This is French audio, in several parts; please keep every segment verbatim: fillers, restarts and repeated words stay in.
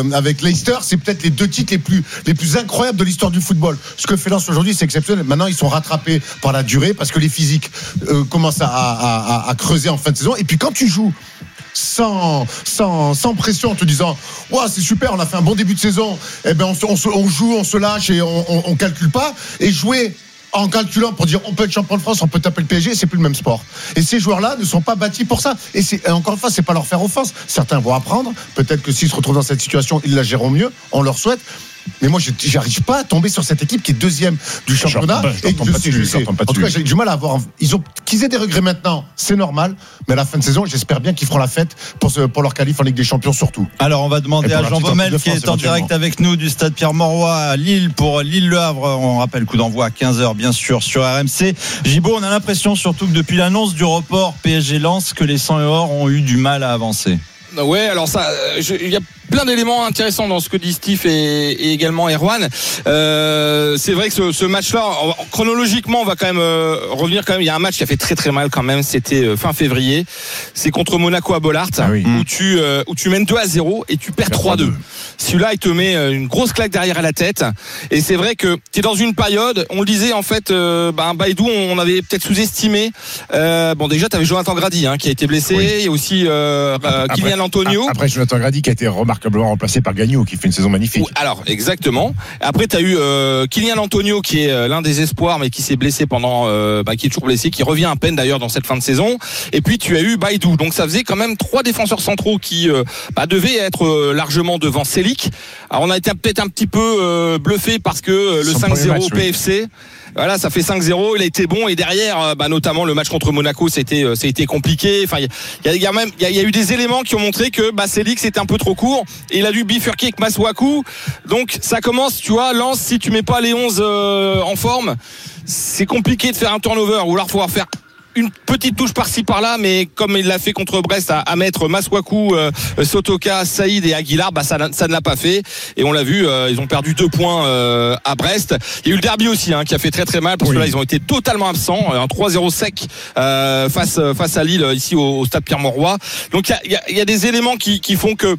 euh, avec Leicester, c'est peut-être les deux titres les plus les plus incroyables de l'histoire du football. Ce que fait Lens aujourd'hui, c'est exceptionnel. Maintenant, ils sont rattrapés par la durée parce que les physiques euh, commencent à, à, à, à creuser en fin de saison. Et puis quand tu joues sans sans sans pression, en te disant ouais, c'est super, on a fait un bon début de saison, eh ben on, on, on joue, on se lâche et on, on, on calcule pas, et jouer en calculant pour dire on peut être champion de France, on peut taper le P S G, c'est plus le même sport. Et ces joueurs-là ne sont pas bâtis pour ça. Et, c'est, et encore une fois, c'est pas leur faire offense. Certains vont apprendre. Peut-être que s'ils se retrouvent dans cette situation, ils la géreront mieux. On leur souhaite. Mais moi, j'arrive pas à tomber sur cette équipe qui est deuxième du championnat. Je et je sais, je sais. En tout cas, j'ai du mal à avoir. Ils ont qu'ils aient des regrets maintenant, c'est normal. Mais à la fin de saison, j'espère bien qu'ils feront la fête pour, ce, pour leur qualif en Ligue des Champions surtout. Alors, on va demander à Jean Baumel qui est en direct avec nous du stade Pierre-Mauroy à Lille pour Lille-Le Havre. On rappelle coup d'envoi à quinze heures, bien sûr, sur R M C. Gibaud, on a l'impression surtout que depuis l'annonce du report P S G-Lens, que les cent et or ont eu du mal à avancer. Ouais, alors ça, il y a plein d'éléments intéressants dans ce que dit Steve et, et également Erwan. Euh, c'est vrai que ce, ce match-là, chronologiquement, on va quand même euh, revenir quand même. Il y a un match qui a fait très très mal quand même. C'était euh, fin février. C'est contre Monaco à Bollaert, ah oui. où tu euh, où tu mènes deux à zéro et tu perds trois deux. Celui-là, il te met une grosse claque derrière à la tête. Et c'est vrai que tu es dans une période. On le disait en fait, euh, bah, Baïdou, on avait peut-être sous-estimé. Euh, bon, déjà, tu avais Jonathan Grady hein, qui a été blessé. Oui. Il y a aussi euh, euh, Kylian Antonio. Après, Jonathan Grady qui a été remarquablement remplacé par Gagnou, qui fait une saison magnifique. Alors, exactement. Après, tu as eu euh, Kylian Antonio, qui est euh, l'un des espoirs, mais qui s'est blessé pendant, euh, bah, qui est toujours blessé, qui revient à peine d'ailleurs dans cette fin de saison. Et puis, tu as eu Baïdou. Donc, ça faisait quand même trois défenseurs centraux qui euh, bah, devaient être euh, largement devant Selic. Alors, on a été peut-être un petit peu euh, bluffé parce que euh, le cinq zéro match, au P F C. Oui. Voilà, ça fait cinq zéro, il a été bon et derrière, bah, notamment le match contre Monaco, c'était, ça a été compliqué. Enfin, il y a, y a même, il y, y a eu des éléments qui ont montré que bah, Selic c'était un peu trop court et il a dû bifurquer avec Masuaku. Donc ça commence, tu vois, Lens, si tu mets pas les onze euh, en forme, c'est compliqué de faire un turnover ou alors il faut faire une petite touche par-ci par-là, mais comme il l'a fait contre Brest à, à mettre Masuaku, euh, Sotoka, Saïd et Aguilar, bah ça, ça ne l'a pas fait et on l'a vu, euh, ils ont perdu deux points euh, à Brest. Il y a eu le derby aussi hein, qui a fait très très mal parce oui. que là ils ont été totalement absents, un trois zéro sec euh, face face à Lille ici au, au stade Pierre-Mauroy. Donc il y a, y, a, y a des éléments qui, qui font que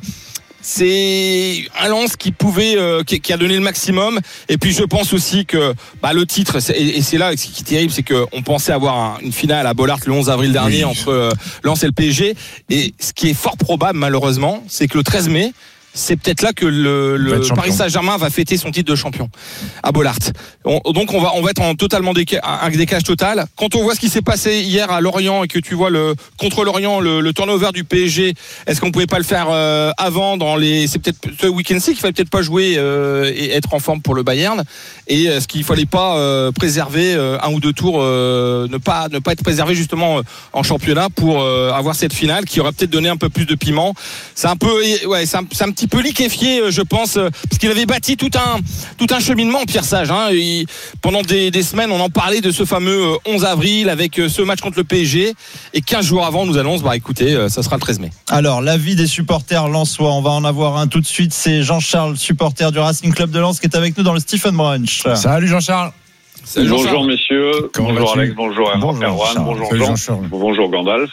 c'est un Lens qui pouvait euh, qui, qui a donné le maximum et puis je pense aussi que bah, le titre c'est, et c'est là ce qui est terrible, c'est qu'on pensait avoir un, une finale à Bollaert le onze avril dernier oui. entre euh, Lens et le P S G et ce qui est fort probable malheureusement c'est que le treize mai c'est peut-être là que le, le Paris Saint-Germain va fêter son titre de champion à Bollaert. On, donc on va on va être en totalement déca- un décalage total. Quand on voit ce qui s'est passé hier à Lorient et que tu vois le contre Lorient le, le turnover du P S G, est-ce qu'on pouvait pas le faire euh, avant dans les c'est peut-être ce week-end-ci qu'il fallait peut-être pas jouer euh, et être en forme pour le Bayern et est-ce qu'il fallait pas euh, préserver euh, un ou deux tours euh, ne pas ne pas être préservé justement euh, en championnat pour euh, avoir cette finale qui aurait peut-être donné un peu plus de piment. C'est un peu ouais, c'est un, c'est un petit peu liquéfié, je pense, parce qu'il avait bâti tout un tout un cheminement, Pierre Sage. Hein. Il, pendant des, des semaines, on en parlait de ce fameux onze avril avec ce match contre le P S G. Et quinze jours avant, on nous annonce, bah écoutez, ça sera le treize mai. Alors, l'avis des supporters lensois, on va en avoir un tout de suite. C'est Jean-Charles, supporter du Racing Club de Lens, qui est avec nous dans le Stephen Brunch. Salut Jean-Charles. Salut Jean-Charles. Bonjour messieurs, Comment bonjour Alex, bonjour Erwan, bonjour Jean, Jean-Charles. Bonjour Gandalf.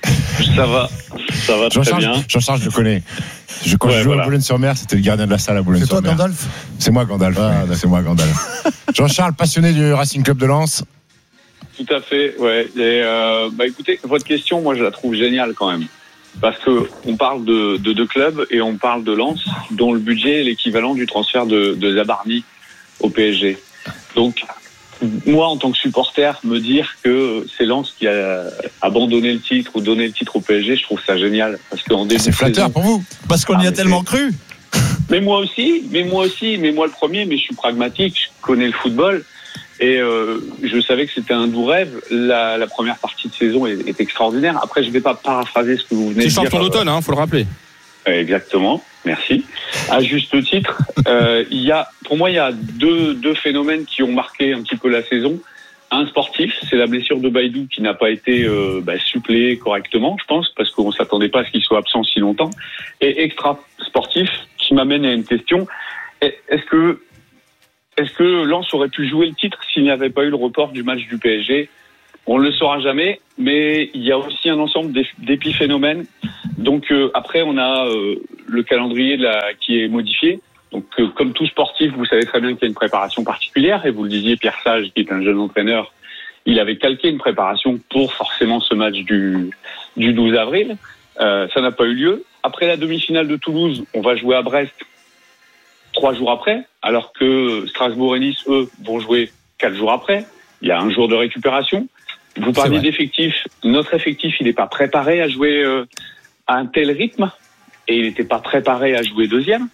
Ça va, ça va très bien. Jean-Charles, je le connais. Je, quand ouais, je jouais voilà. à Boulogne-sur-Mer, c'était le gardien de la salle à Boulogne-sur-Mer. C'est toi Gandalf ? C'est moi Gandalf. Ah, oui. C'est moi Gandalf. Jean-Charles, passionné du Racing Club de Lens. Tout à fait, ouais. Et euh, bah écoutez, votre question, moi je la trouve géniale quand même, parce que on parle de de deux clubs et on parle de Lens, dont le budget est l'équivalent du transfert de de Zabarni au P S G. Donc moi, en tant que supporter, me dire que c'est Lens qui a abandonné le titre ou donné le titre au P S G, je trouve ça génial. Parce qu'en début c'est flatteur saison, pour vous. Parce qu'on ah, y a tellement c'est... cru. Mais moi aussi, mais moi aussi, mais moi le premier, mais je suis pragmatique, je connais le football. Et euh, je savais que c'était un doux rêve. La, la première partie de saison est, est extraordinaire. Après, je ne vais pas paraphraser ce que vous venez c'est de dire. C'est champion d'automne, hein, faut le rappeler. Exactement, merci. À juste titre, euh, il y a, pour moi, il y a deux, deux phénomènes qui ont marqué un petit peu la saison. Un sportif, c'est la blessure de Baïdou qui n'a pas été euh, bah, suppléée correctement, je pense, parce qu'on ne s'attendait pas à ce qu'il soit absent si longtemps. Et extra sportif, qui m'amène à une question. Est-ce que, est-ce que Lens aurait pu jouer le titre s'il n'y avait pas eu le report du match du P S G ? On ne le saura jamais, mais il y a aussi un ensemble d'épiphénomènes. Donc euh, après, on a euh, le calendrier de la, qui est modifié. Donc, euh, comme tout sportif, vous savez très bien qu'il y a une préparation particulière. Et vous le disiez, Pierre Sage, qui est un jeune entraîneur, il avait calqué une préparation pour forcément ce match du, du douze avril. Euh, ça n'a pas eu lieu. Après la demi-finale de Toulouse, on va jouer à Brest trois jours après, alors que Strasbourg et Nice, eux, vont jouer quatre jours après. Il y a un jour de récupération. Vous parliez d'effectifs. Notre effectif, il n'est pas préparé à jouer euh, à un tel rythme et il n'était pas préparé à jouer deuxième.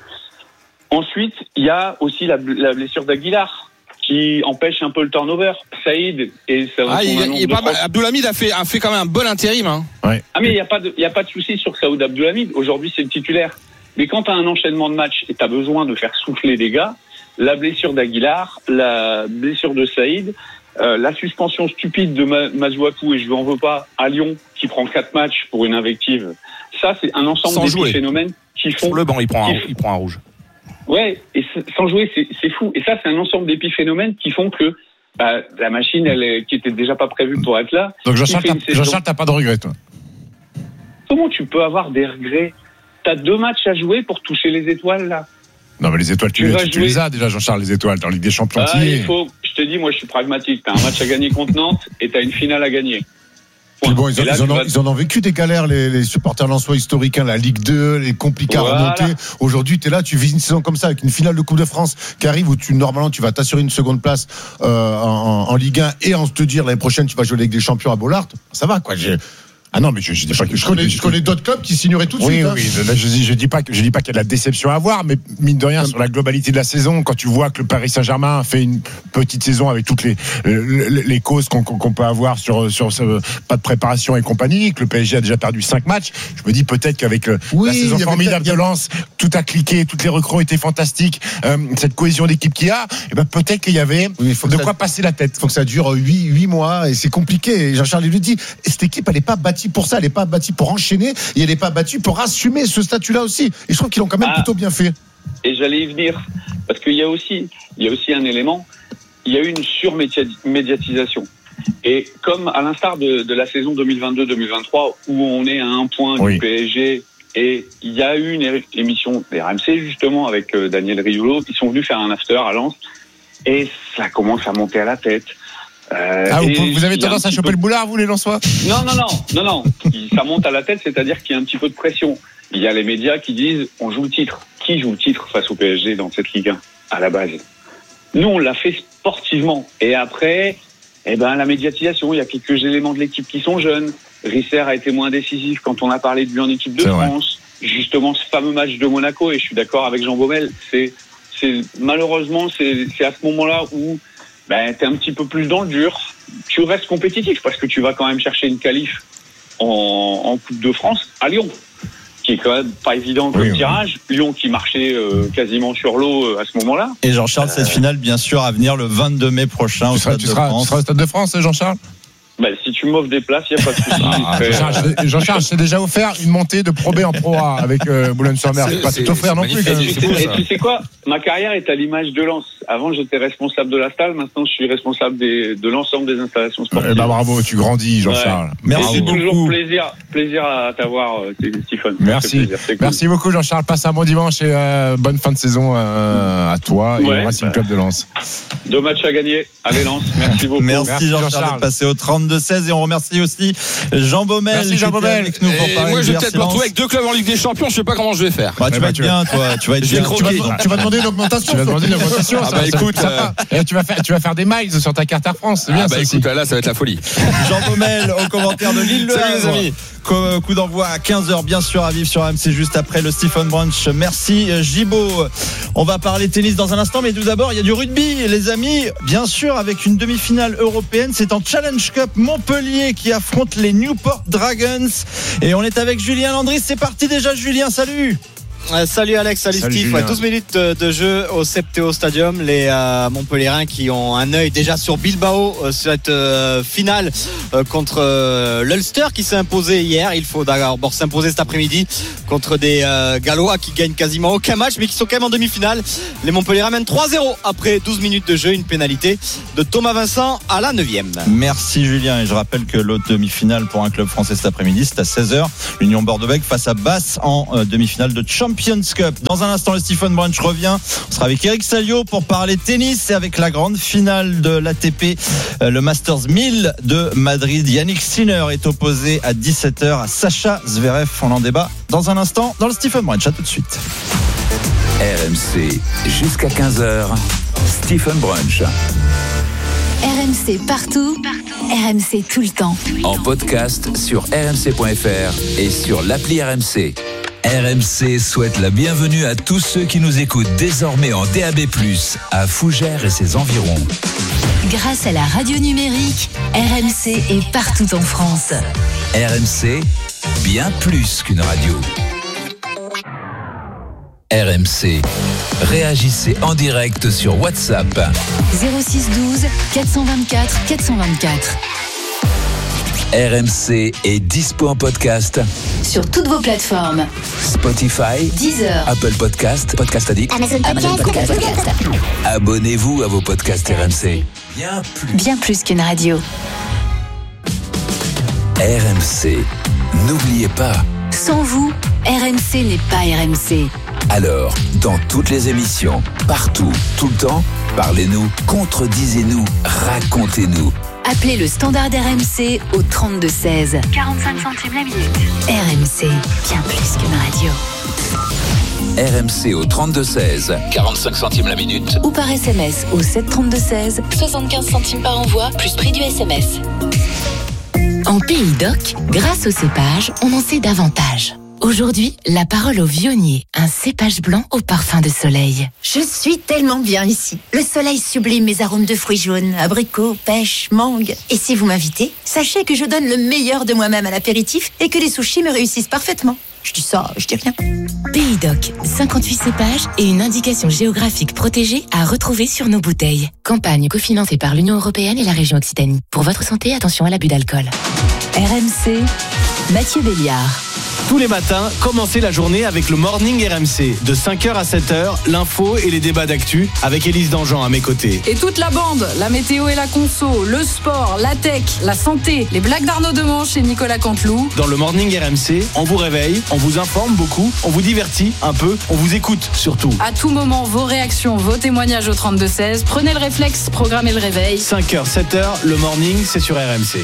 Ensuite, il y a aussi la, la blessure d'Aguilar qui empêche un peu le turnover. Saïd et ça. Ah, il, il est pas mal. Abdoulhamid a fait, a fait quand même un bon intérim. Hein. Ouais. Ah, mais il n'y a pas de, il y a pas de souci sur Saoud Abdoulhamid. Aujourd'hui, c'est le titulaire. Mais quand tu as un enchaînement de matchs et tu as besoin de faire souffler des gars, la blessure d'Aguilar, la blessure de Saïd, euh, la suspension stupide de Ma- Masuaku, et je lui en veux pas, à Lyon, qui prend quatre matchs pour une invective, ça, c'est un ensemble de phénomènes qui font. Sur le banc, il prend, un, il prend un rouge. Ouais, et sans jouer, c'est, c'est fou. Et ça, c'est un ensemble d'épiphénomènes qui font que bah, la machine, elle est, qui était déjà pas prévue pour être là. Donc Jean-Charles, t'as, Jean-Charles, t'as pas de regrets, toi? Comment tu peux avoir des regrets? T'as deux matchs à jouer pour toucher les étoiles, là. Non, mais les étoiles, tu, tu, les, tu les as déjà, Jean-Charles, les étoiles, dans Ligue des Champions. Ah, il faut, je te dis, moi, je suis pragmatique. T'as un match à gagner contre Nantes et t'as une finale à gagner. Puis bon, ils, ont, là, ils, en ont, ils en ont vécu des galères, les, les supporters lensois historiques, hein, la Ligue deux, les compliqués à voilà. remonter. Aujourd'hui, tu es là, tu vis une saison comme ça, avec une finale de Coupe de France qui arrive où tu, normalement, tu vas t'assurer une seconde place euh, en, en Ligue un et en te dire l'année prochaine, tu vas jouer la Ligue des Champions à Bollaert. Ça va, quoi. J'ai... Ah non, mais je, je dis pas que je, je connais, je connais d'autres clubs qui signeraient tout de oui, suite. Oui, oui. Là, je, je dis pas que je dis pas qu'il y a de la déception à avoir, mais mine de rien, sur la globalité de la saison, quand tu vois que le Paris Saint-Germain fait une petite saison avec toutes les les, les causes qu'on, qu'on peut avoir sur sur ce, pas de préparation et compagnie, que le P S G a déjà perdu cinq matchs, je me dis peut-être qu'avec oui, la saison formidable de Lens, tout a cliqué, toutes les recrues ont été fantastiques, euh, cette cohésion d'équipe qu'il y a, et ben peut-être qu'il y avait oui, de quoi ça, passer la tête. Il faut que ça dure huit mois et c'est compliqué. Et Jean-Charles lui dit, cette équipe, elle n'est pas bâtie pour ça, elle n'est pas bâtie pour enchaîner et elle n'est pas battue pour assumer ce statut-là aussi. Et je trouve qu'ils l'ont quand même ah, plutôt bien fait. Et j'allais y venir parce qu'il y a aussi, il y a aussi un élément. Il y a eu une surmédiatisation. Et comme à l'instar de, de la saison deux mille vingt-deux deux mille vingt-trois où on est à un point oui. du P S G et il y a eu une émission des R M C justement avec euh, Daniel Riolo. Ils sont venus faire un after à Lens et ça commence à monter à la tête. Euh, ah, vous, vous avez tendance à choper peu... le boulard, vous, les Lensois? Non, non, non, non, non. Ça monte à la tête, c'est-à-dire qu'il y a un petit peu de pression. Il y a les médias qui disent, on joue le titre. Qui joue le titre face au P S G dans cette Ligue un, à la base? Nous, on l'a fait sportivement. Et après, eh ben, la médiatisation, il y a quelques éléments de l'équipe qui sont jeunes. Risser a été moins décisif quand on a parlé de lui en équipe de c'est France. Vrai. Justement, ce fameux match de Monaco, et je suis d'accord avec Jean Baumel, c'est, c'est, malheureusement, c'est, c'est à ce moment-là où ben, t'es un petit peu plus dans le dur. Tu restes compétitif parce que tu vas quand même chercher une qualif en, en Coupe de France à Lyon, qui est quand même pas évident comme oui, tirage. Oui. Lyon qui marchait euh, quasiment sur l'eau euh, à ce moment-là. Et Jean-Charles, euh... cette finale, bien sûr, à venir le vingt-deux mai prochain au tu seras, Stade tu de seras, France. Tu seras au Stade de France, Jean-Charles? Bah, si tu m'offres des places, il n'y a pas de souci. Ah, Jean-Charles, Jean-Charles, je t'ai déjà offert une montée de Pro B en Pro A avec euh, Boulogne-sur-Mer. Je ne vais pas tout offrir non plus. Et, tu, sais, et tu sais quoi? Ma carrière est à l'image de Lens. Avant, j'étais responsable de la Stahl. Maintenant, je suis responsable des, de l'ensemble des installations sportives. Eh ben, bravo, tu grandis, Jean-Charles. Ouais. Merci c'est beaucoup. Toujours plaisir, plaisir à t'avoir, Stéphane. Merci. Cool. Merci beaucoup, Jean-Charles. Passe un bon dimanche et euh, bonne fin de saison euh, à toi ouais, et au Racing bah, Club de Lens. Deux matchs à gagner. Allez, Lens. Merci beaucoup. Merci, Merci Jean-Charles, Jean-Charles de passer au trente-deux seize et on remercie aussi Jean Baumel. Merci Jean Baumel avec nous pour parler. Moi, je vais peut-être me retrouver avec deux clubs en Ligue des Champions. Je sais pas comment je vais faire. Bah, tu ouais, vas bah, être bien, toi. Tu vas être bien. Tu vas, tu vas demander une augmentation. Tu vas demander une augmentation. Ah bah écoute, euh... tu vas faire, tu vas faire des miles sur ta carte Air France. C'est bien ah bah ça écoute, là, ça va être la folie. Jean Baumel au commentaire de Lille. Salut les amis. Coup d'envoi à quinze heures, bien sûr, à vivre sur R M C juste après le Stephen Brunch. Merci Gibaud. On va parler tennis dans un instant, mais tout d'abord, il y a du rugby, les amis. Bien sûr, avec une demi-finale européenne, c'est en Challenge Cup Montpellier qui affronte les Newport Dragons. Et on est avec Julien Landry. C'est parti déjà, Julien. Salut. Euh, salut Alex, salut, salut Steve. Ouais, douze minutes de, de jeu au Septéo Stadium. Les euh, Montpellierins qui ont un œil déjà sur Bilbao, euh, cette euh, finale euh, contre euh, l'Ulster qui s'est imposé hier. Il faut d'abord s'imposer cet après-midi contre des euh, Gallois qui gagnent quasiment aucun match mais qui sont quand même en demi-finale. Les Montpellierins mènent trois zéro après douze minutes de jeu. Une pénalité de Thomas Vincent à la neuvième. Merci Julien. Et je rappelle que l'autre demi-finale pour un club français cet après-midi, c'est à seize heures. L'Union Bordeaux-Bègles face à Basse en euh, demi-finale de Champions Cup. Dans un instant, le Stephen Brunch revient. On sera avec Eric Salio pour parler tennis et avec la grande finale de l'A T P, euh, le Masters mille de Madrid. Yannick Sinner est opposé à dix-sept heures à Sacha Zverev. On en débat dans un instant dans le Stephen Brunch. À tout de suite. R M C jusqu'à quinze heures. Stephen Brunch. R M C partout, partout. R M C tout le temps. En podcast sur r m c point f r et sur l'appli R M C. R M C souhaite la bienvenue à tous ceux qui nous écoutent désormais en D A B plus, à Fougères et ses environs. Grâce à la radio numérique, R M C est partout en France. R M C, bien plus qu'une radio. R M C. Réagissez en direct sur WhatsApp. zéro six douze quatre cent vingt-quatre quatre cent vingt-quatre. R M C est dispo en podcast sur toutes vos plateformes. Spotify, Deezer, Apple Podcast, Podcast Addict, Amazon Podcast. Podcast. Podcast. Abonnez-vous à vos podcasts R M C. Bien plus. Bien plus qu'une radio. R M C. N'oubliez pas. Sans vous, R M C n'est pas R M C. Alors, dans toutes les émissions, partout, tout le temps, parlez-nous, contredisez-nous, racontez-nous. Appelez le standard R M C au trente-deux seize. quarante-cinq centimes la minute. R M C, bien plus qu'une radio. R M C au trente-deux seize, quarante-cinq centimes la minute. Ou par S M S au sept trente-deux seize, soixante-quinze centimes par envoi, plus prix du S M S. En Pays d'Oc, grâce au cépage, on en sait davantage. Aujourd'hui, la parole au vionnier, un cépage blanc au parfum de soleil. Je suis tellement bien ici. Le soleil sublime mes arômes de fruits jaunes, abricots, pêche, mangue. Et si vous m'invitez, sachez que je donne le meilleur de moi-même à l'apéritif et que les sushis me réussissent parfaitement. Je dis ça, je dis rien. Pays d'Oc, cinquante-huit cépages et une indication géographique protégée à retrouver sur nos bouteilles. Campagne cofinancée par l'Union européenne et la région Occitanie. Pour votre santé, attention à l'abus d'alcool. R M C, Mathieu Béliard. Tous les matins, commencez la journée avec le Morning R M C. De cinq heures à sept heures, l'info et les débats d'actu avec Élise Dangean à mes côtés. Et toute la bande, la météo et la conso, le sport, la tech, la santé, les blagues d'Arnaud Demanche et Nicolas Canteloup. Dans le Morning R M C, on vous réveille, on vous informe beaucoup, on vous divertit un peu, on vous écoute surtout. À tout moment, vos réactions, vos témoignages au trente-deux seize. Prenez le réflexe, programmez le réveil. cinq heures, sept heures, le Morning, c'est sur R M C.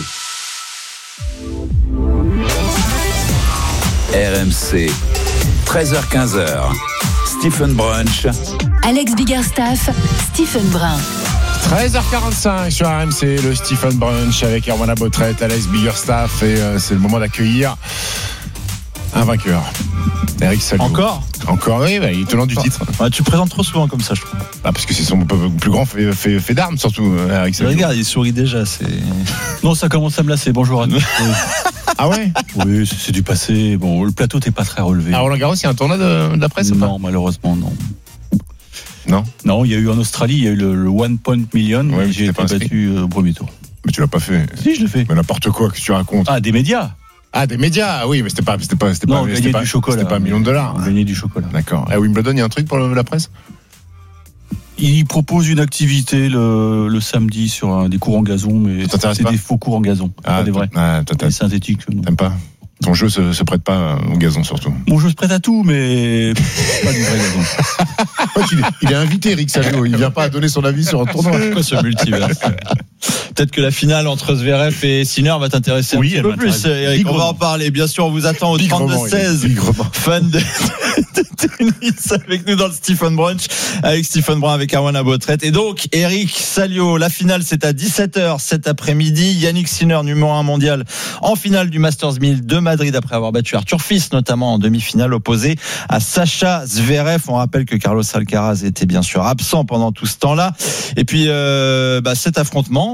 R M C, treize heures quinze heures. Stephen Brunch. Alex Biggerstaff, Stephen Brun. treize heures quarante-cinq sur R M C, le Stephen Brunch avec Erwan Abotret, Alex Biggerstaff. Et euh, c'est le moment d'accueillir un vainqueur. Eric Salio. Encore Encore, oui, bah, il est tenant du titre. Ouais, tu présentes trop souvent comme ça, je trouve. Ah, parce que c'est son plus grand fait, fait, fait d'armes, surtout, Eric Salio. Regarde, il sourit déjà. C'est... Non, ça commence à me lasser. Bonjour à tous. Ah ouais? Oui, c'est, c'est du passé. Bon, le plateau n'est pas très relevé. À Roland Garros, il y a un tournoi de, de la presse? Non, malheureusement, non. Non? Non, il y a eu en Australie, il y a eu le, le One Point Million. Ouais, j'ai été battu au premier tour. Mais tu l'as pas fait. Si, je l'ai fait. Mais n'importe quoi que tu racontes. Ah, des médias. Ah, des médias, oui, mais c'était pas, c'était pas, c'était non, pas, gagner c'était du pas, chocolat. C'était pas un million de dollars. Gagner du chocolat. D'accord. À Wimbledon, il y a un truc pour la presse? Il propose une activité le, le samedi sur un, des cours en gazon, mais c'est pas des faux cours en gazon, ah, pas des vrais. Ah, des synthétiques. Non. T'aimes pas? Ton jeu se, se prête pas au gazon, surtout. Mon jeu se prête à tout, mais pas du vrai gazon. Ouais, il, est, il est invité, Eric Salio. Il vient pas à donner son avis sur un tournoi. Quoi ce multivers? Peut-être que la finale entre Zverev et Sinner va t'intéresser oui, un petit peu plus, Eric. On va en parler. Bien sûr, on vous attend au trente-deux seize. Fan de, de tennis avec nous dans le Stephen Brunch, avec Stephen Brun, avec Erwan Abotret. Et donc, Eric Salio, la finale, c'est à dix-sept heures cet après-midi. Yannick Sinner, numéro un mondial, en finale du Masters mille de Madrid, après avoir battu Arthur Fils, notamment en demi-finale, opposé à Sacha Zverev. On rappelle que Carlos Alcaraz était bien sûr absent pendant tout ce temps-là. Et puis, euh, bah, cet affrontement,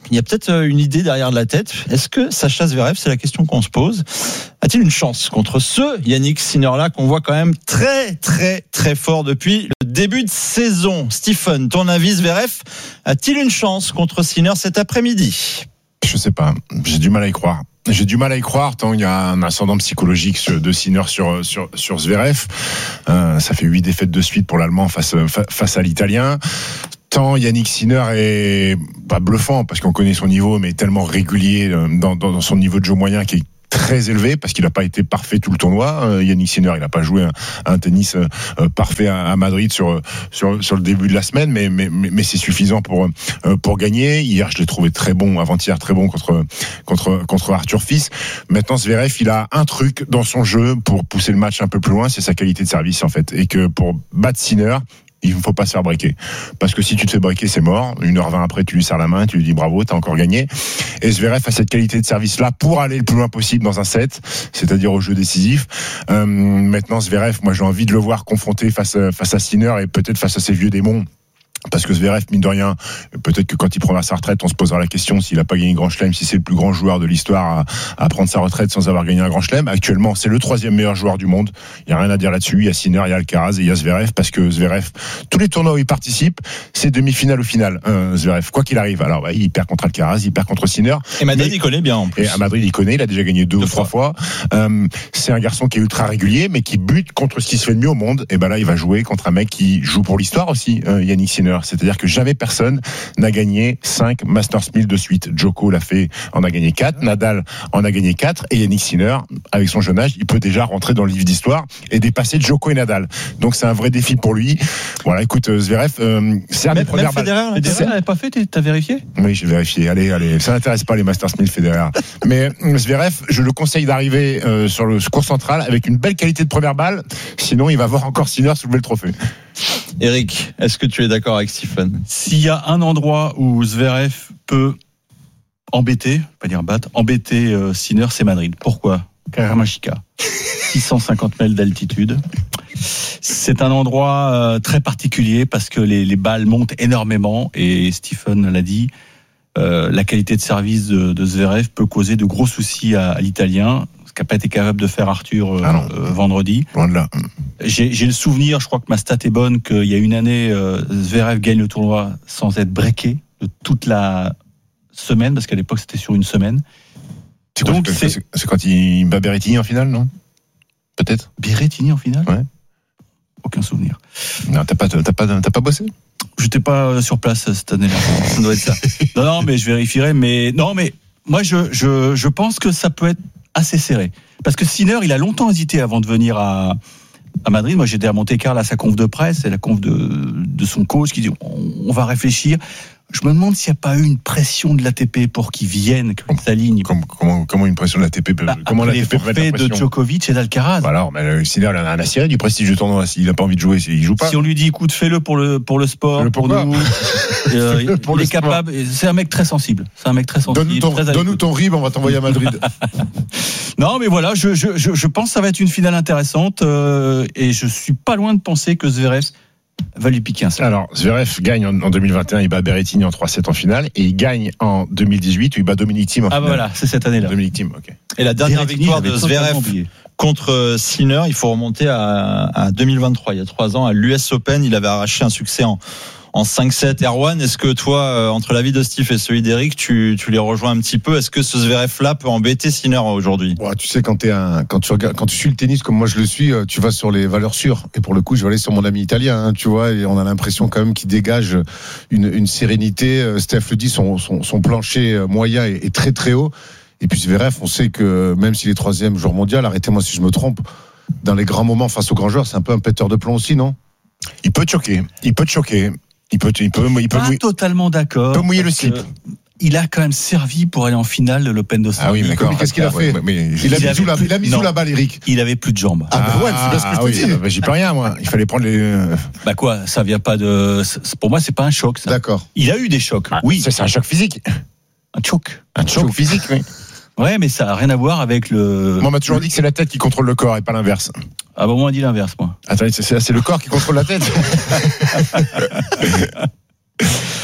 il y a peut-être une idée derrière de la tête. Est-ce que Sacha Zverev, c'est la question qu'on se pose, a-t-il une chance contre ce Yannick Sinner-là qu'on voit quand même très, très, très fort depuis le début de saison? Stephen, ton avis, Zverev a-t-il une chance contre Sinner cet après-midi? Je sais pas, j'ai du mal à y croire. J'ai du mal à y croire tant il y a un ascendant psychologique de Sinner sur sur sur Zverev. Euh, ça fait huit défaites de suite pour l'Allemand face face à l'Italien. Tant Yannick Sinner est pas bluffant parce qu'on connaît son niveau, mais tellement régulier dans, dans, dans son niveau de jeu moyen qui est très élevé parce qu'il n'a pas été parfait tout le tournoi. Euh, Yannick Sinner, il n'a pas joué un, un tennis euh, parfait à, à Madrid sur sur sur le début de la semaine, mais mais mais c'est suffisant pour euh, pour gagner. Hier, je l'ai trouvé très bon, avant-hier très bon contre contre contre Arthur Fils. Maintenant, Zverev, il a un truc dans son jeu pour pousser le match un peu plus loin, c'est sa qualité de service en fait, et que pour battre Sinner, il ne faut pas se faire breaker. Parce que si tu te fais breaker, c'est mort. Une heure vingt après, tu lui serres la main, tu lui dis bravo, t'as encore gagné. Et Zverev a cette qualité de service-là pour aller le plus loin possible dans un set, c'est-à-dire au jeu décisif. Euh, maintenant, Zverev, moi, j'ai envie de le voir confronté face, face à Sinner et peut-être face à ses vieux démons. Parce que Zverev, mine de rien, peut-être que quand il prendra sa retraite, on se posera la question s'il n'a pas gagné un grand chelem, si c'est le plus grand joueur de l'histoire à, à prendre sa retraite sans avoir gagné un grand chelem. Actuellement, c'est le troisième meilleur joueur du monde. Il n'y a rien à dire là-dessus. Il y a Sinner, il y a Alcaraz et il y a Zverev, parce que Zverev, tous les tournois où il participe, c'est demi-finale ou finale. Euh, Zverev, quoi qu'il arrive. Alors, ouais, il perd contre Alcaraz, il perd contre Sinner. Et Madrid, mais, il connaît bien en plus. Et à Madrid, il connaît. Il a déjà gagné deux, deux ou trois fois. fois. Euh, c'est un garçon qui est ultra régulier, mais qui bute contre ce qui se fait de mieux au monde. Et ben là, il va jouer contre un mec qui joue pour l'histoire aussi, euh, Yannick Sinner. C'est-à-dire que jamais personne n'a gagné cinq Masters mille de suite. Djoko l'a fait, en a gagné quatre, Nadal en a gagné quatre, et Yannick Sinner, avec son jeune âge, il peut déjà rentrer dans le livre d'histoire et dépasser Djoko et Nadal. Donc c'est un vrai défi pour lui. Voilà, écoute, Zverev, euh, c'est un des premières balles. Federer, Federer n'avait pas fait, t'as vérifié? Oui, j'ai vérifié. Allez, allez, ça n'intéresse pas les Masters mille Federer. Mais Zverev, je le conseille d'arriver euh, sur le court central avec une belle qualité de première balle, sinon il va voir encore Sinner soulever le trophée. Eric, est-ce que tu es d'accord avec Stephen? S'il y a un endroit où Zverev peut embêter, pas dire battre, embêter euh, Sinner, c'est Madrid. Pourquoi? Karamachika, six cent cinquante mètres d'altitude. C'est un endroit euh, très particulier parce que les, les balles montent énormément et Stephen l'a dit, euh, la qualité de service de, de Zverev peut causer de gros soucis à, à l'Italien, ce qu'a pas été capable de faire Arthur euh, ah euh, vendredi. Loin de là. J'ai, j'ai le souvenir, je crois que ma stat est bonne, qu'il y a une année, euh, Zverev gagne le tournoi sans être breaké de toute la semaine, parce qu'à l'époque c'était sur une semaine. C'est, quoi, Donc, c'est, c'est, c'est quand il bat Berrettini en finale, non? Peut-être. Berrettini en finale? Ouais. Aucun souvenir. Non, t'as pas, t'as pas, t'as pas bossé? J'étais pas sur place cette année-là. Ça doit être ça. Non, non, mais je vérifierai. Mais non, mais moi, je, je, je pense que ça peut être assez serré. Parce que Sinner, il a longtemps hésité avant de venir à, à Madrid. Moi, j'étais à Monte-Carlo à sa conf de presse, et la conf de, de son coach qui dit on, on va réfléchir. Je me demande s'il n'y a pas eu une pression de l'A T P pour qu'il vienne, qu'il s'aligne. Comment, comment, comment une pression de l'A T P peut, bah, comment l'A T P peut mettre de Djokovic et d'Alcaraz. Bah alors, mais Sinner, il en a un à cirer du prestige du tournoi. S'il n'a pas envie de jouer, il joue pas. Si on lui dit, écoute, fais-le pour le, pour le sport, le pour nous. euh, pour il est sport. Capable. C'est un mec très sensible. C'est un mec très sensible. Donne-nous ton, très donne-nous ton rib, on va t'envoyer à Madrid. Non, mais voilà, je, je, je, je pense que ça va être une finale intéressante, euh, et je suis pas loin de penser que Zverev va lui piquer un set. Alors, Zverev gagne en, en deux mille vingt et un, il bat Berrettini en trois sept en finale, et il gagne en deux mille dix-huit où il bat Dominic Thiem en ah finale. Ah voilà, c'est cette année-là. Dominic Thiem, ok. Et la dernière victoire de Zverev contre Sinner, il faut remonter à, à deux mille vingt-trois, il y a trois ans, à l'U S Open, il avait arraché un succès en en cinq sept. Erwan, est-ce que toi, euh, entre l'avis de Steve et celui d'Eric, tu, tu les rejoins un petit peu? Est-ce que ce Zverev-là peut embêter Sinner aujourd'hui? Ouais, tu sais, quand, t'es un, quand, tu regardes, quand tu suis le tennis comme moi je le suis, tu vas sur les valeurs sûres. Et pour le coup, je vais aller sur mon ami italien, hein, tu vois, et on a l'impression quand même qu'il dégage une, une sérénité. Steph le dit, son, son, son plancher moyen est, est très très haut. Et puis Zverev, on sait que même s'il est troisième joueur mondial, arrêtez-moi si je me trompe, dans les grands moments face aux grands joueurs, c'est un peu un péteur de plomb aussi, non? Il peut te choquer, il peut te choquer. Il peut, il peut, il peut pas mouiller, totalement d'accord. Il peut mouiller le slip. Il a quand même servi pour aller en finale de l'Open d'Australie. Ah oui, mais d'accord. Qu'est-ce qu'il a fait? ouais, mais, Il a mis sous la, il a mis sous la balle, Eric. Il avait plus de jambes. Ah, bah ouais, c'est bien ce que je te oui, dis. bah, j'y peux rien, moi. Il fallait prendre les. Bah quoi, ça vient pas de. Pour moi, c'est pas un choc, ça. D'accord. Il a eu des chocs. Ah, oui. Ça, c'est un choc physique. Un choc. Un choc, choc physique, oui. Ouais, mais ça a rien à voir avec le. Moi, on m'a toujours dit que c'est la tête qui contrôle le corps et pas l'inverse. Ah bah moi, on dit l'inverse, moi. Attends, c'est, c'est le corps qui contrôle la tête.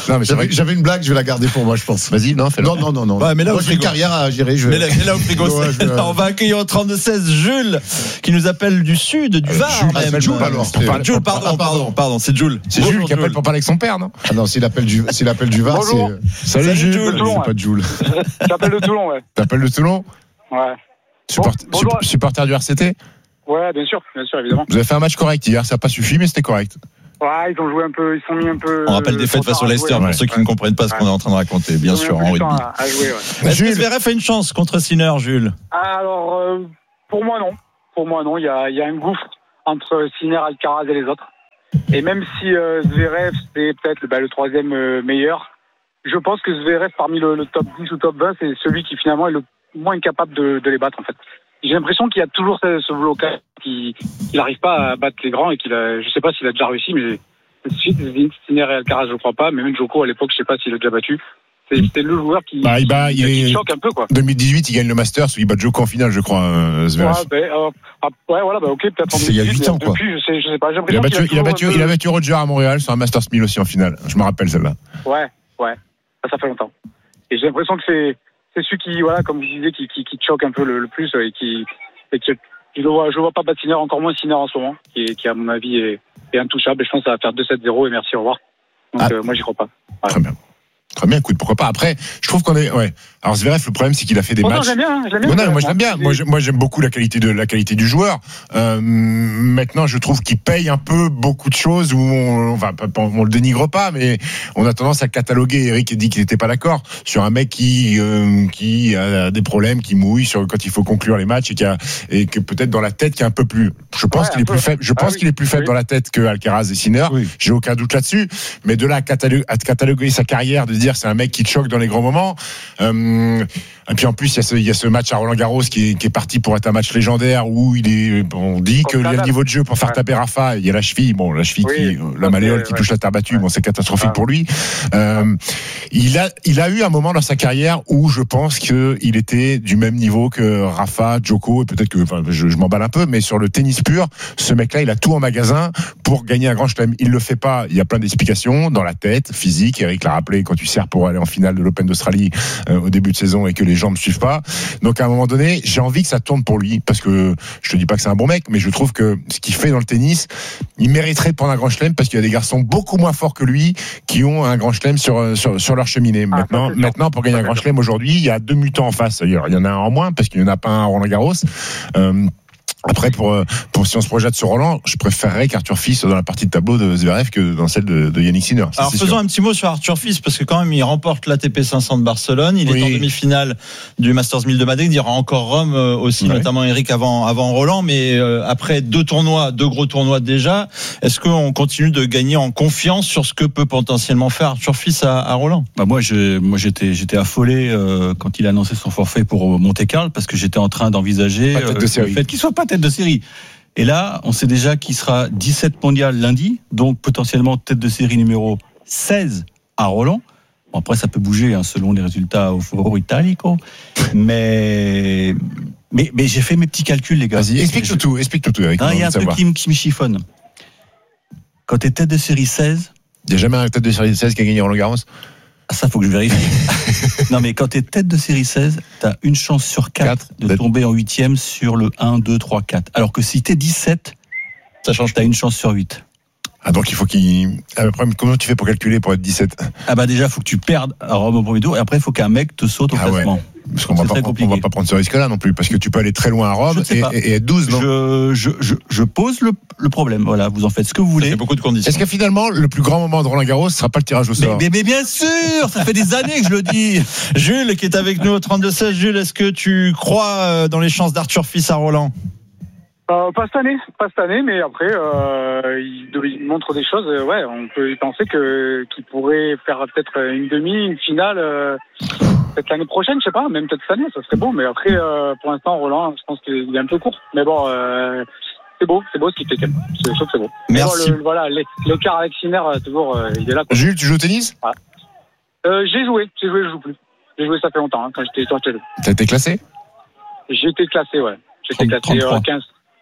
Non, mais j'avais, j'avais une blague, je vais la garder pour moi, je pense. Vas-y, non, fais-le. Non, non, non, non. Ouais, mais là, moi, j'ai une carrière à gérer. Je vais... Mais là, mais là au frigo, ouais, c'est... vais... On va accueillir au trente-deux seize Jules, qui nous appelle du sud, du Var. Jules, même. Jules, alors. Jules, Jules, pardon, ah, pardon, pardon, c'est Jules. C'est Jules qui appelle pour parler avec son père, non? Ah non, s'il appelle du, s'il appelle du Var, bonjour. c'est. Salut, Salut Jules. Jules. Toulon, c'est pas Jules. J'appelle de Toulon, ouais. T'appelles de Toulon? Ouais. Support... Bon, bonjour. Supporter du R C T? Ouais, bien sûr, bien sûr, évidemment. Vous avez fait un match correct hier, ça n'a pas suffi, mais c'était correct. Ouais, ils ont joué un peu, ils sont mis un peu. On rappelle des fêtes face au Leicester, pour ouais. ceux qui ouais. ne comprennent pas ce qu'on est en train de raconter, bien sûr, en rugby. À, à jouer, ouais. Est-ce que Zverev a une chance contre Sinner, Jules? Alors, euh, pour moi, non. Pour moi, non. Il y a, il y a un gouffre entre Sinner, Alcaraz et les autres. Et même si euh, Zverev, c'est peut-être bah, le troisième euh, meilleur, je pense que Zverev, parmi le, le top dix ou top vingt, c'est celui qui finalement est le moins capable de, de les battre, en fait. J'ai l'impression qu'il y a toujours ce, ce blocage, qu'il n'arrive pas à battre les grands et qu'il a, je sais pas s'il a déjà réussi, mais suite Sinner et Alcaraz, je crois pas, mais même Djoko à l'époque, je sais pas s'il a déjà battu. C'est, c'est le joueur qui, bah, il bat, qui, il qui est... choque un peu, quoi. deux mille dix-huit, il gagne le Masters, il bat Djoko en finale, je crois, euh, Zverev. Ouais, ben, euh, ah, ouais, voilà, bah, ok, peut-être en c'est il y a huit ans, quoi. Depuis, je sais, je sais pas, j'ai il a battu, il a battu, peu... il a battu Roger à Montréal sur un Masters mille aussi en finale. Je me rappelle celle-là. Ouais, ouais. Ça, ça fait longtemps. Et j'ai l'impression que c'est, c'est celui qui, voilà, comme vous disiez, qui, qui, qui choque un peu le, le plus et qui, et qui, je le vois, je le vois pas battre Sinner, encore moins Sinner en ce moment, qui, est, qui à mon avis est, est intouchable. Et je pense que ça va faire deux sept zéro et merci, au revoir. Donc, ah. euh, moi, j'y crois pas. Ouais. Très bien. Très bien, écoute, pourquoi pas. Après, je trouve qu'on est, ouais. Alors Zverev, le problème, c'est qu'il a fait des bon, matchs. Non, j'aime bien, j'aime bien. Bon, non, moi, j'aime bien. Moi, j'aime, moi, j'aime beaucoup la qualité de la qualité du joueur. Euh, maintenant, je trouve qu'il paye un peu beaucoup de choses où on, enfin, on le dénigre pas, mais on a tendance à cataloguer. Eric a dit qu'il n'était pas d'accord sur un mec qui euh, qui a des problèmes, qui mouille sur quand il faut conclure les matchs et qui a et que peut-être dans la tête qui est un peu plus. Je pense ouais, qu'il est peu. plus faible. Je pense ah, oui. qu'il est plus faible oui. dans la tête que Alcaraz et Sinner. Oui. J'ai aucun doute là-dessus. Mais de là à cataloguer, à cataloguer sa carrière, de dire c'est un mec qui te choque dans les grands moments. Euh, et puis en plus, il y a ce, il y a ce match à Roland-Garros qui est, qui est parti pour être un match légendaire où il est, on dit qu'il y a le niveau de jeu pour faire ouais. taper Rafa. Il y a la cheville, bon, la cheville oui, qui, la malléole qui ouais. touche la terre battue. Ouais. Bon, c'est catastrophique ah. pour lui. Euh, il a, il a eu un moment dans sa carrière où je pense qu'il était du même niveau que Rafa, Djoko, et peut-être que, enfin, je, je m'emballe un peu, mais sur le tennis pur, ce mec-là, il a tout en magasin pour gagner un grand chelem. Il le fait pas. Il y a plein d'explications dans la tête, physique. Eric l'a rappelé quand tu sers pour aller en finale de l'Open d'Australie euh, au début de saison et que les gens ne suivent pas. Donc à un moment donné, j'ai envie que ça tourne pour lui parce que je te dis pas que c'est un bon mec, mais je trouve que ce qu'il fait dans le tennis, il mériterait de prendre un grand chelem parce qu'il y a des garçons beaucoup moins forts que lui qui ont un grand chelem sur sur, sur leur cheminée. Ah, maintenant, maintenant pour gagner un grand chelem aujourd'hui, il y a deux mutants en face. D'ailleurs, il y en a un en moins parce qu'il n'y en a pas un à Roland-Garros. Euh, Après, pour, pour si on se projette sur Roland, je préférerais qu'Arthur Fils soit dans la partie de tableau de Zverev que dans celle de, de Yannick Sinner. Alors faisons sûr. un petit mot sur Arthur Fils parce que quand même il remporte l'A T P cinq cents de Barcelone, il oui. est en demi-finale du Masters mille de Madrid, il y aura encore Rome aussi, oui. notamment Eric avant avant Roland, mais euh, après deux tournois, deux gros tournois déjà, est-ce qu'on continue de gagner en confiance sur ce que peut potentiellement faire Arthur Fils à, à Roland? Bah moi, je, moi j'étais j'étais affolé euh, quand il a annoncé son forfait pour Monte-Carlo parce que j'étais en train d'envisager euh, le fait qu'il soit pas tête de série. Et là, on sait déjà qu'il sera dix-sept mondial lundi, donc potentiellement tête de série numéro seize à Roland. Bon, après, ça peut bouger hein, selon les résultats au Foro Italico. Mais, mais, mais j'ai fait mes petits calculs, les gars. Vas-y, explique-nous tout, explique-nous tout. Avec il y a un truc qui, qui me chiffonne. Quand tu es tête de série seize... Il n'y a jamais un tête de série seize qui a gagné Roland-Garros? Ah, ça, faut que je vérifie. Non, mais quand t'es tête de série seize, t'as une chance sur quatre de tomber en huitième sur le un, deux, trois, quatre. Alors que si t'es dix-sept, ça change, t'as une chance sur huit. Ah, donc il faut qu'il. Après, comment tu fais pour calculer pour être dix-sept? Ah, bah déjà, faut que tu perdes à Rome au premier tour, et après, il faut qu'un mec te saute au ah classement. Ouais. Parce qu'on va pas, on va pas prendre ce risque-là non plus, parce que tu peux aller très loin à Rome et, et être douze, non? Je, je, je, je pose le, le problème. Voilà, vous en faites ce que vous voulez. Il y a beaucoup de conditions. Est-ce que finalement, le plus grand moment de Roland-Garros sera pas le tirage au sort? mais, mais, mais bien sûr, ça fait des années que je le dis. Jules, qui est avec nous au trente-deux seize. Jules, est-ce que tu crois dans les chances d'Arthur Fils à Roland? Euh, pas cette année, pas cette année, mais après, euh, il, il montre des choses. Euh, ouais, on peut y penser que qu'il pourrait faire peut-être une demi, une finale, euh, peut-être l'année prochaine, je sais pas, même peut-être cette année, ça serait beau. Mais après, euh, pour l'instant, Roland, je pense qu'il est un peu court. Mais bon, euh, c'est beau, c'est beau ce qu'il fait. C'est, je trouve que c'est beau. Merci. Bon, le, voilà, l'écart avec Sinner, toujours, euh, il est là. Quoi. Jules, tu joues au tennis? Ouais. Euh, j'ai joué, j'ai joué, je joue plus. J'ai joué ça fait longtemps hein, quand j'étais quand j'étais. T'as été classé? J'ai été classé, ouais. J'étais classé euh, quinze.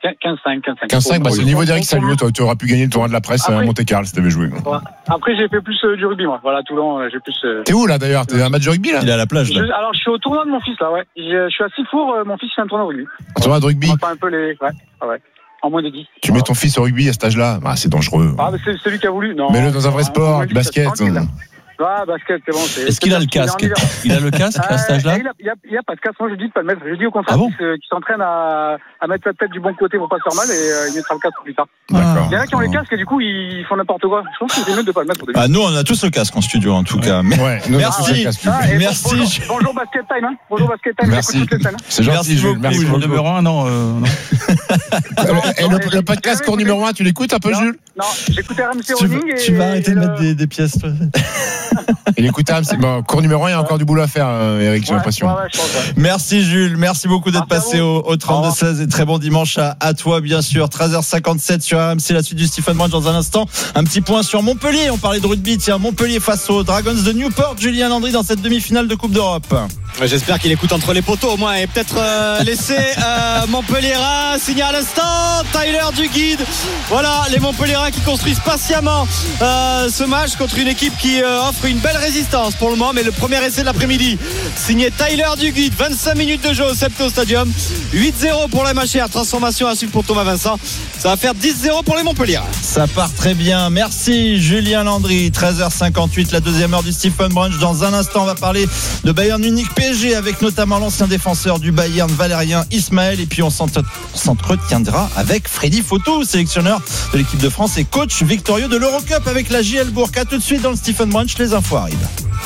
quinze cinq. quinze cinq, bah, c'est le niveau d'Eric Salio. Tu aurais pu gagner le tournoi de la presse Après, à Monte-Carlo si t'avais joué. Ouais. Après, j'ai fait plus euh, du rugby, moi. Voilà, Toulon, euh, j'ai plus. Euh... T'es où là d'ailleurs? T'es à un match de rugby là? Il est à la plage là. Je, alors, je suis au tournoi de mon fils là, ouais. Je, je suis à Sifour, euh, mon fils fait un tournoi de rugby. Un tournoi de rugby? On va un peu les. Ouais, ouais. En moins de dix. Tu mets ton fils au rugby à cet âge-là? Ah, c'est dangereux. Ah, mais c'est celui qui a voulu. Non. Mets-le dans un vrai sport, du basket. Ah, basket, c'est bon. C'est, Est-ce qu'il a le casque? Il a le casque à cet âge-là? Il n'y a, a, a pas de casque. Moi, je dis de pas le mettre. Je dis au contraire ah bon qu'il, qu'il s'entraîne à, à mettre sa tête du bon côté pour pas se faire mal et euh, il mettra le casque plus tard. D'accord. Il y en a qui ont les casques et du coup, ils font n'importe quoi. Je pense que c'est mieux de pas le mettre au début. Ah, nous, on a tous le casque en studio en tout cas. Mais... Ouais, nous, merci. Ah, merci. Bonjour, bonjour Basket Time. Hein. Bonjour Basket Time. Merci. Toutes les scènes, hein. C'est gentil, Jules. Merci Jules. beaucoup. Numéro un, non. Euh, non. Et le, le podcast cours numéro un, tu l'écoutes un peu, non, Jules? Non, j'écoute R M C tu, Running. Tu et, vas arrêter et de le... mettre des, des pièces. Toi. Il écoute R M C. Bon, cours numéro un, il y a encore du boulot à faire, euh, Eric, j'ai ouais, l'impression. Ouais, ouais, je pense, ouais. Merci Jules, merci beaucoup d'être Merci passé au, au trente-deux seize et très bon dimanche à, à toi bien sûr. treize heures cinquante-sept sur R M C, la suite du Stephen Brun dans un instant. Un petit point sur Montpellier, on parlait de rugby, tiens, Montpellier face aux Dragons de Newport, Julien Landry dans cette demi-finale de Coupe d'Europe. J'espère qu'il écoute entre les poteaux au moins et peut-être euh, laisser euh, Montpelliérain signer à l'instant. Tyler Duguid. Voilà les Montpelliérains qui construisent patiemment euh, ce match contre une équipe qui euh, offre une belle résistance pour le moment. Mais le premier essai de l'après-midi signé Tyler Duguid. vingt-cinq minutes de jeu au Septo Stadium. huit zéro pour la M H R. Transformation à suivre pour Thomas Vincent. Ça va faire dix zéro pour les Montpelliérains. Ça part très bien. Merci Julien Landry. treize heures cinquante-huit, la deuxième heure du Stephen Brunch. Dans un instant, on va parler de Bayern Munich P S G avec notamment l'ancien défenseur du Bayern Valérien Ismaël. Et puis on s'entretiendra avec Freddy Foto, sélectionneur de l'équipe de France et coach victorieux de l'Eurocup avec la J L Bourg. À tout de suite dans le Stephen Brunch. Les infos arrivent.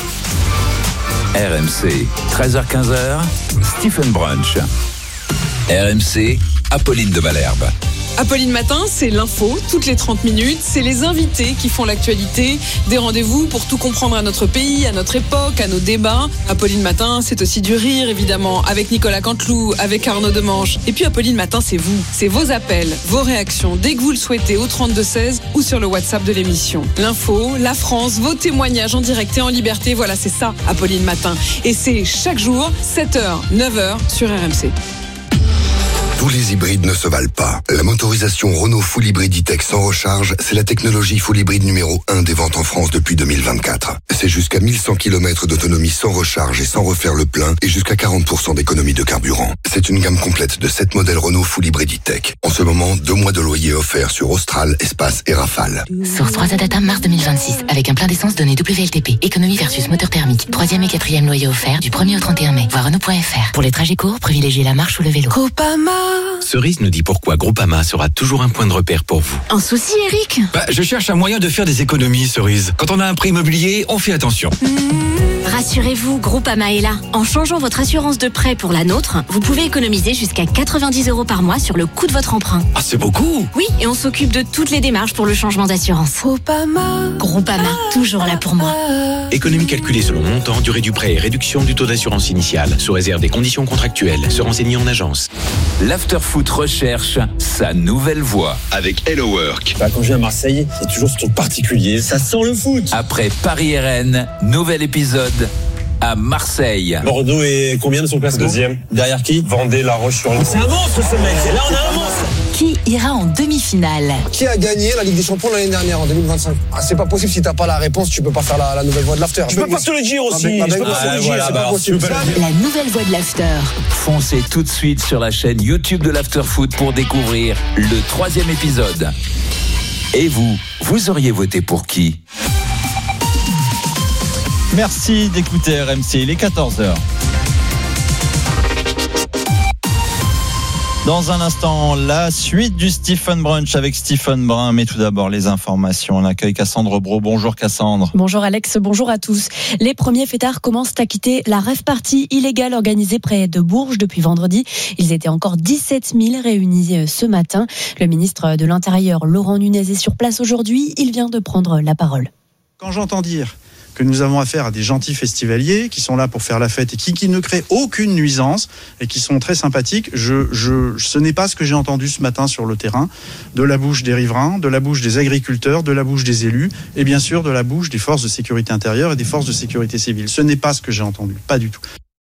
R M C, treize heures quinze, Stephen Brunch. R M C, Apolline de Malherbe. Apolline Matin, c'est l'info, toutes les trente minutes. C'est les invités qui font l'actualité. Des rendez-vous pour tout comprendre à notre pays, à notre époque, à nos débats. Apolline Matin, c'est aussi du rire, évidemment, avec Nicolas Canteloup, avec Arnaud Demanche. Et puis Apolline Matin, c'est vous. C'est vos appels, vos réactions, dès que vous le souhaitez, au trente-deux seize ou sur le WhatsApp de l'émission. L'info, la France, vos témoignages en direct et en liberté. Voilà, c'est ça, Apolline Matin. Et c'est chaque jour, sept heures, neuf heures, sur R M C. Tous les hybrides ne se valent pas. La motorisation Renault Full Hybrid E-Tech sans recharge, c'est la technologie Full Hybrid numéro un des ventes en France depuis deux mille vingt-quatre. C'est jusqu'à mille cent kilomètres d'autonomie sans recharge et sans refaire le plein et jusqu'à quarante pour cent d'économie de carburant. C'est une gamme complète de sept modèles Renault Full Hybrid E-Tech. En ce moment, deux mois de loyer offerts sur Austral, Espace et Rafale. Source trois A Data mars deux mille vingt-six. Avec un plein d'essence donné W L T P. Économie versus moteur thermique. Troisième et quatrième loyer offert du premier au trente et un mai. Voir Renault point F R. Pour les trajets courts, privilégiez la marche ou le vélo. Groupama. Cerise nous dit pourquoi Groupama sera toujours un point de repère pour vous. Un souci, Eric? Bah, je cherche un moyen de faire des économies, Cerise. Quand on a un prêt immobilier, on fait attention. Mmh. Rassurez-vous, Groupama est là. En changeant votre assurance de prêt pour la nôtre, vous pouvez économiser jusqu'à quatre-vingt-dix euros par mois sur le coût de votre emprunt. Ah, c'est beaucoup. Oui, et on s'occupe de toutes les démarches pour le changement d'assurance. Groupama. Groupama, toujours là pour moi. Économie calculée selon montant, durée du prêt et réduction du taux d'assurance initiale, sous réserve des conditions contractuelles. Se renseigner en agence. L'Afterfoot recherche sa nouvelle voix. Avec Hello Work. Bah, quand je viens à Marseille, c'est toujours ce truc particulier. Ça sent le foot. Après Paris-R N, nouvel épisode à Marseille. Bordeaux est combien de son classement? Deuxième. Derrière qui? Vendée, La Roche-sur-Yon. C'est un monstre ce mec. Là, on a un monstre. Qui ira en demi-finale? Qui a gagné la Ligue des Champions l'année dernière en deux mille vingt-cinq? Ah, c'est pas possible, si t'as pas la réponse, tu peux pas faire la, la nouvelle voix de l'after. Je peux pas te le dire aussi. Je peux pas te le dire, c'est pas possible. La nouvelle voix de l'after. Foncez tout de suite sur la chaîne YouTube de l'Afterfoot pour découvrir le troisième épisode. Et vous, vous auriez voté pour qui? Merci d'écouter R M C, il est quatorze heures. Dans un instant, la suite du Stephen Brunch avec Stephen Brun. Mais tout d'abord, les informations. On accueille Cassandre Brault. Bonjour Cassandre. Bonjour Alex, bonjour à tous. Les premiers fêtards commencent à quitter la rave party illégale organisée près de Bourges depuis vendredi. Ils étaient encore dix-sept mille réunis ce matin. Le ministre de l'Intérieur, Laurent Nunez, est sur place aujourd'hui. Il vient de prendre la parole. Quand j'entends dire que nous avons affaire à des gentils festivaliers qui sont là pour faire la fête et qui, qui ne créent aucune nuisance et qui sont très sympathiques, je, je, ce n'est pas ce que j'ai entendu ce matin sur le terrain, de la bouche des riverains, de la bouche des agriculteurs, de la bouche des élus et bien sûr de la bouche des forces de sécurité intérieure et des forces de sécurité civile. Ce n'est pas ce que j'ai entendu, pas du tout.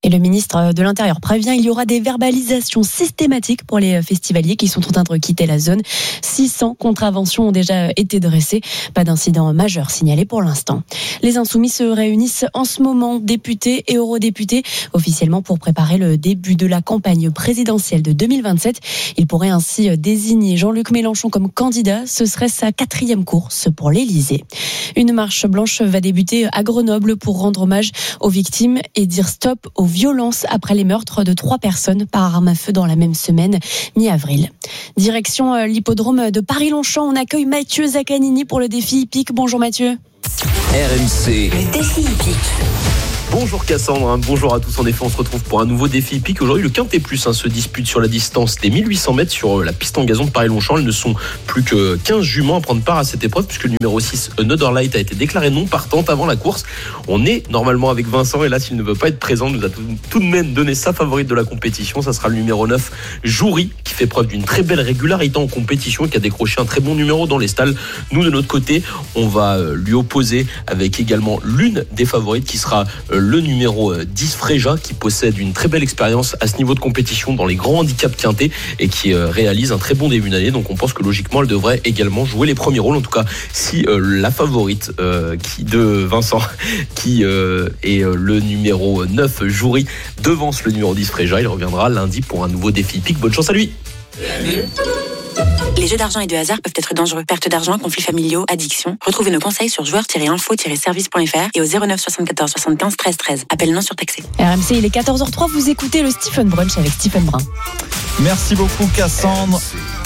Et le ministre de l'Intérieur prévient, il y aura des verbalisations systématiques pour les festivaliers qui sont en train de quitter la zone. six cents contraventions ont déjà été dressées. Pas d'incident majeur signalé pour l'instant. Les Insoumis se réunissent en ce moment, députés et eurodéputés, officiellement pour préparer le début de la campagne présidentielle de deux mille vingt-sept. Il pourrait ainsi désigner Jean-Luc Mélenchon comme candidat. Ce serait sa quatrième course pour l'Élysée. Une marche blanche va débuter à Grenoble pour rendre hommage aux victimes et dire stop aux violences après les meurtres de trois personnes par arme à feu dans la même semaine, mi-avril. Direction l'hippodrome de Paris-Longchamp, on accueille Mathieu Zaccanini pour le défi hippique. Bonjour Mathieu. R M C. Le défi hippique. Bonjour Cassandre, bonjour à tous. En effet, on se retrouve pour un nouveau défi hippique. Aujourd'hui, le Quintet Plus hein, se dispute sur la distance des mille huit cents mètres sur la piste en gazon de Paris-Longchamp. Elles ne sont plus que quinze juments à prendre part à cette épreuve puisque le numéro six, Another Light, a été déclaré non partante avant la course. On est normalement avec Vincent et là, s'il ne veut pas être présent, nous a tout de même donné sa favorite de la compétition. Ça sera le numéro neuf, Joury, qui fait preuve d'une très belle régularité en compétition et qui a décroché un très bon numéro dans les stalles. Nous, de notre côté, on va lui opposer avec également l'une des favorites qui sera le numéro dix, Fréja, qui possède une très belle expérience à ce niveau de compétition dans les grands handicaps quintés et qui euh, réalise un très bon début d'année. Donc on pense que logiquement elle devrait également jouer les premiers rôles. En tout cas, si euh, la favorite euh, qui, de Vincent, qui euh, est euh, le numéro neuf, Joury, devance le numéro dix, Fréja, il reviendra lundi pour un nouveau défi hippique. Bonne chance à lui. Les jeux d'argent et de hasard peuvent être dangereux. Perte d'argent, conflits familiaux, addiction. Retrouvez nos conseils sur joueurs tiret info tiret service point f r et au zéro neuf soixante-quatorze soixante-quinze treize treize. Appel non surtaxé. R M C, il est quatorze heures trois, vous écoutez le Stephen Brunch avec Stephen Brun. Merci beaucoup Cassandre.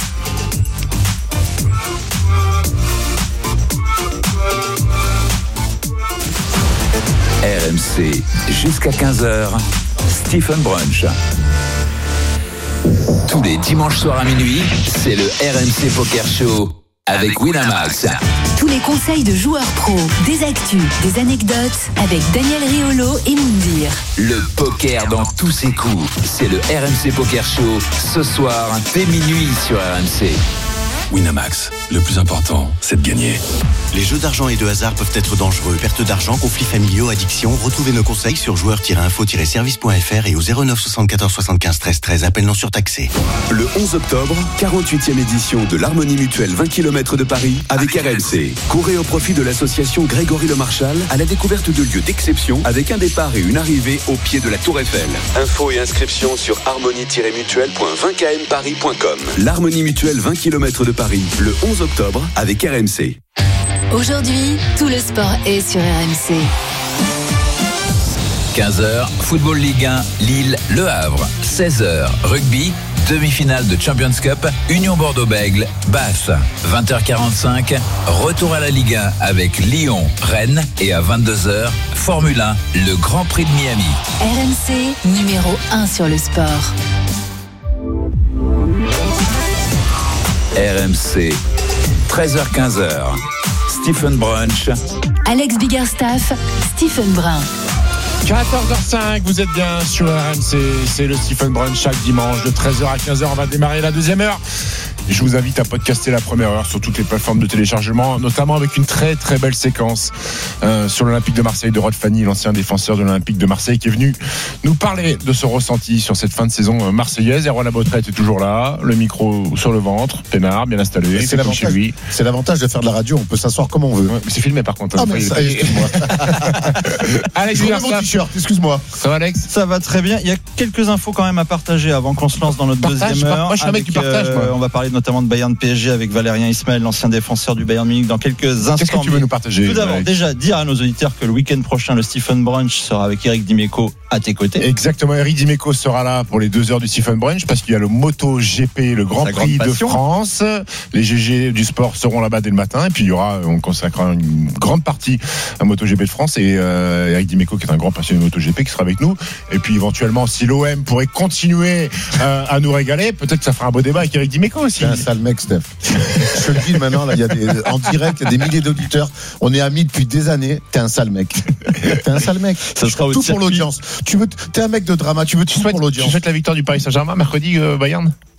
R M C, jusqu'à quinze heures, Stephen Brunch. Tous les dimanches soirs à minuit, c'est le R M C Poker Show avec Winamax. Tous les conseils de joueurs pros, des actus, des anecdotes avec Daniel Riolo et Moundir. Le poker dans tous ses coups, c'est le R M C Poker Show ce soir dès minuit sur R M C. Winamax, le plus important, c'est de gagner. Les jeux d'argent et de hasard peuvent être dangereux. Perte d'argent, conflits familiaux, addiction. Retrouvez nos conseils sur joueurs tiret info tiret service point f r et au zéro neuf soixante-quatorze soixante-quinze treize treize. Appel non surtaxé. Le onze octobre, quarante-huitième édition de l'Harmonie Mutuelle vingt kilomètres de Paris avec R M C. Courez au profit de l'association Grégory Le Marchal à la découverte de lieux d'exception avec un départ et une arrivée au pied de la Tour Eiffel. Infos et inscriptions sur harmonie tiret mutuelle point vingt k m paris point com. L'Harmonie Mutuelle vingt kilomètres de Paris, le onze octobre avec R M C. Aujourd'hui, tout le sport est sur R M C. quinze heures, Football Ligue un, Lille, Le Havre. seize heures, Rugby, demi-finale de Champions Cup, Union Bordeaux-Bègles, Bath. vingt heures quarante-cinq, retour à la Ligue un avec Lyon, Rennes. Et à vingt-deux heures, Formule un, le Grand Prix de Miami. R M C, numéro un sur le sport. R M C, treize heures quinze. Stephen Brunch. Alex Biggerstaff, Stephen Brun. quatorze heures cinq, vous êtes bien sur R M C, c'est le Stephen Brunch chaque dimanche de treize heures à quinze heures. On va démarrer la deuxième heure. Je vous invite à podcaster la première heure sur toutes les plateformes de téléchargement, notamment avec une très très belle séquence euh, sur l'Olympique de Marseille de Rod Fanny, l'ancien défenseur de l'Olympique de Marseille, qui est venu nous parler de son ressenti sur cette fin de saison marseillaise. Erwan Labotrette est toujours là, le micro sur le ventre, peinard, bien installé, c'est l'avantage, chez lui. C'est l'avantage de faire de la radio, on peut s'asseoir comme on veut. Ouais, mais c'est filmé par contre. Ah, mais ça, excuse-moi. Alex, je remets mon t-shirt, excuse-moi. Ça va, Alex? Ça va très bien. Il y a quelques infos quand même à partager avant qu'on se lance dans notre partage, deuxième heure. Moi, je suis un mec qui partage. Euh, moi. on va parler notamment de Bayern P S G avec Valérien Ismaël, l'ancien défenseur du Bayern Munich, dans quelques instants. Qu'est-ce que tu veux nous partager? Tout d'abord, Alex, déjà dire à nos auditeurs que le week-end prochain, le Stephen Brunch sera avec Eric Dimeco à tes côtés. Exactement, Eric Dimeco sera là pour les deux heures du Stephen Brunch parce qu'il y a le Moto G P, le Grand Sa Prix grande de passion. France. Les G G du sport seront là-bas dès le matin et puis il y aura, on consacrera une grande partie à Moto G P de France et euh, Eric Dimeco qui est un grand passionné de Moto G P qui sera avec nous. Et puis éventuellement, si l'O M pourrait continuer euh, à nous régaler, peut-être que ça fera un beau débat avec Eric Dimeco aussi. C'est un sale mec, Steph. Je te le dis maintenant, là, il y a des, en direct, il y a des milliers d'auditeurs. On est amis depuis des années. T'es un sale mec. T'es un sale mec. Ça sera au tout circuit. pour l'audience. Tu veux, t'es un mec de drama. Tu veux tout Tu souhaites, pour tu l'audience. souhaites la victoire du Paris Saint-Germain mercredi, euh, Bayern?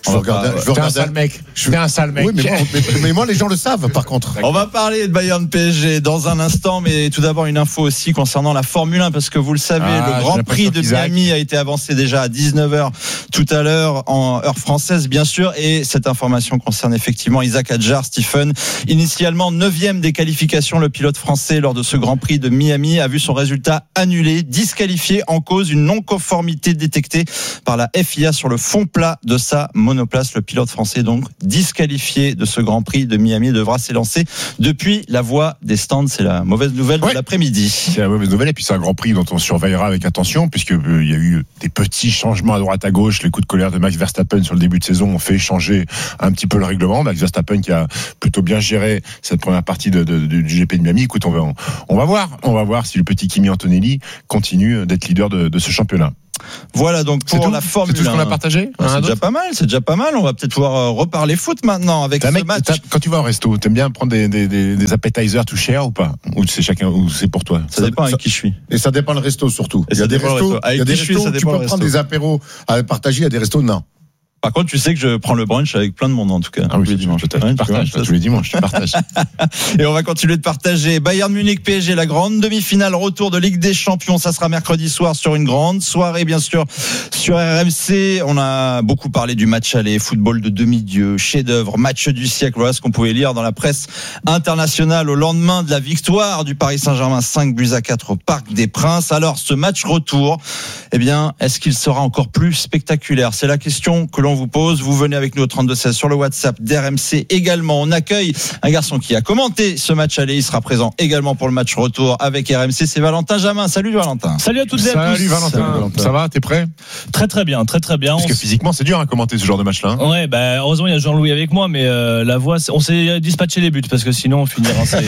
Je veux regarder. Je veux T'es un regarder. sale mec. Je suis un sale mec. Oui, mais moi, mais, mais moi, les gens le savent, par contre. On va parler de Bayern P S G dans un instant, mais tout d'abord une info aussi concernant la Formule un, parce que vous le savez, Ah, le Grand j'ai Prix de l'impression qu'Isaac- Miami a été avancé déjà à dix-neuf heures tout à l'heure en heure française, bien sûr, et cette information concerne effectivement Isaac Hadjar, Stephen. Initialement neuvième des qualifications, le pilote français lors de ce Grand Prix de Miami a vu son résultat annulé, disqualifié en cause une non-conformité détectée par la F I A sur le fond plat de sa monoplace. Le pilote français donc disqualifié de ce Grand Prix de Miami devra s'élancer depuis la voie des stands. C'est la mauvaise nouvelle Ouais. de l'après-midi. C'est la mauvaise nouvelle, et puis c'est un Grand Prix dont on surveillera avec attention, puisque euh, il y a eu des petits changements à droite à gauche. Les coups de colère de Max Verstappen sur le début de saison ont fait changer un petit peu le règlement. Max Verstappen qui a plutôt bien géré cette première partie de, de, de, du G P de Miami. Écoute, on va, on, on va voir, on va voir si le petit Kimi Antonelli continue d'être leader de, de ce championnat. Voilà donc C'est pour tout la Formule C'est tout ce qu'on a un. partagé. C'est Hein, déjà pas mal, c'est déjà pas mal. On va peut-être pouvoir euh, reparler foot maintenant avec T'as ce mec, match. t'as- quand tu vas au resto, t'aimes bien prendre des, des, des, des appetizers tout cher ou pas? Ou c'est chacun, ou c'est pour toi? Ça dépend avec qui je suis. Et ça dépend le resto surtout. Et Il y ça a des dépend le restos, resto. Avec il y a qui des je suis, restos ça où tu dépend peux le prendre resto. des apéros à partager, il y a des restos non. Par contre, tu sais que je prends le brunch avec plein de monde en tout cas. Ah oui, tous les tu, dimanches. tu, tu Ouais, tu partages, vois, tous les dimanches, tu partages. Et on va continuer de partager. Bayern Munich P S G, la grande demi-finale, retour de Ligue des Champions. Ça sera mercredi soir sur une grande soirée, bien sûr, sur R M C. On a beaucoup parlé du match aller, football de demi-dieu, chef-d'œuvre, match du siècle. Voilà ce qu'on pouvait lire dans la presse internationale au lendemain de la victoire du Paris Saint-Germain, cinq buts à quatre au Parc des Princes. Alors, ce match retour, eh bien, est-ce qu'il sera encore plus spectaculaire? C'est la question que l'on vous pose. Vous venez avec nous au trente-deux seize sur le WhatsApp d'R M C également. On accueille un garçon qui a commenté ce match aller. Il sera présent également pour le match retour avec R M C. C'est Valentin Jamin. Salut Valentin. Salut à toutes et à tous. Salut Valentin. Salut, Valentin. Ça va? T'es prêt? Très très bien, très très bien. Parce On que s- physiquement, c'est dur à commenter ce genre de match-là. hein. Ouais, bah, heureusement il y a Jean-Louis avec moi, mais euh, la voix, c'est- on s'est dispatché les buts parce que sinon on finira. C'est,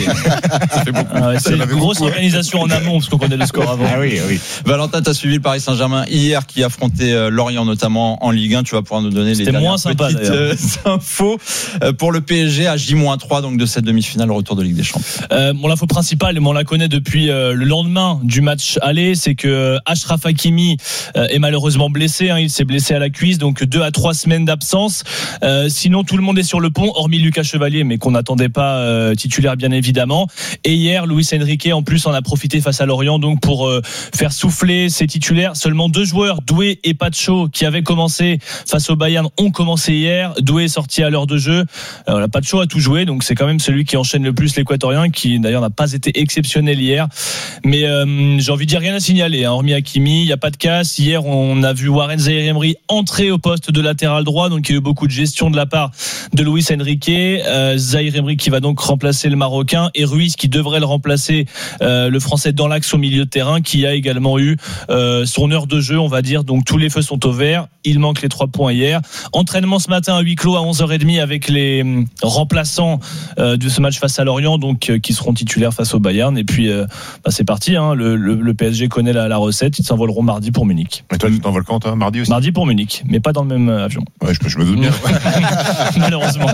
Ah ouais, c'est Ça une fait grosse beaucoup, hein. organisation en amont parce qu'on connaît le score avant. Ah oui, oui. Valentin, t'as suivi le Paris Saint-Germain hier qui affrontait euh, Lorient notamment en Ligue un. Tu vas pouvoir nous donner les C'était dernières moins sympa, petites d'ailleurs. euh, infos euh, pour le P S G à J moins trois donc de cette demi-finale retour de Ligue des Champions. Euh, bon, l'info principale, mais on la connaît depuis euh, le lendemain du match aller, c'est que Achraf Hakimi euh, est malheureusement blessé. Hein, il s'est blessé à la cuisse, donc deux à trois semaines d'absence. Euh, sinon, tout le monde est sur le pont, hormis Lucas Chevalier, mais qu'on n'attendait pas euh, titulaire bien évidemment. Et hier, Luis Enrique en plus en a profité face à Lorient, donc pour euh, faire souffler ses titulaires. Seulement deux joueurs, Doué et Pacho, qui avaient commencé face au Bayern, ont commencé hier. Doué est sorti à l'heure de jeu. Euh, voilà, Pacho a tout joué, donc c'est quand même celui qui enchaîne le plus l'Équatorien, qui d'ailleurs n'a pas été exceptionnel hier. Mais euh, j'ai envie de dire rien à signaler, hein, hormis Hakimi, il n'y a pas de casse. Hier, on a vu Warren Zaïre-Emery entrer au poste de latéral droit, donc il y a eu beaucoup de gestion de la part de Luis Enrique. Euh, Zaïre-Emery qui va donc remplacer le Marocain, et Ruiz qui devrait le remplacer, euh, le Français dans l'axe au milieu de terrain, qui a également eu euh, son heure de jeu, on va dire. Donc tous les feux sont au vert. Il manque les trois points hier. Entraînement ce matin à huis clos à onze heures trente avec les hum, remplaçants euh, de ce match face à Lorient, donc euh, qui seront titulaires face au Bayern. Et puis euh, bah, c'est parti, hein. le, le, le P S G connaît la, la recette. Ils s'envoleront mardi pour Munich. Et toi, tu t'envoles quand, toi, mardi aussi? Mardi pour Munich, mais pas dans le même euh, avion. Ouais, je, je me doute bien. Malheureusement.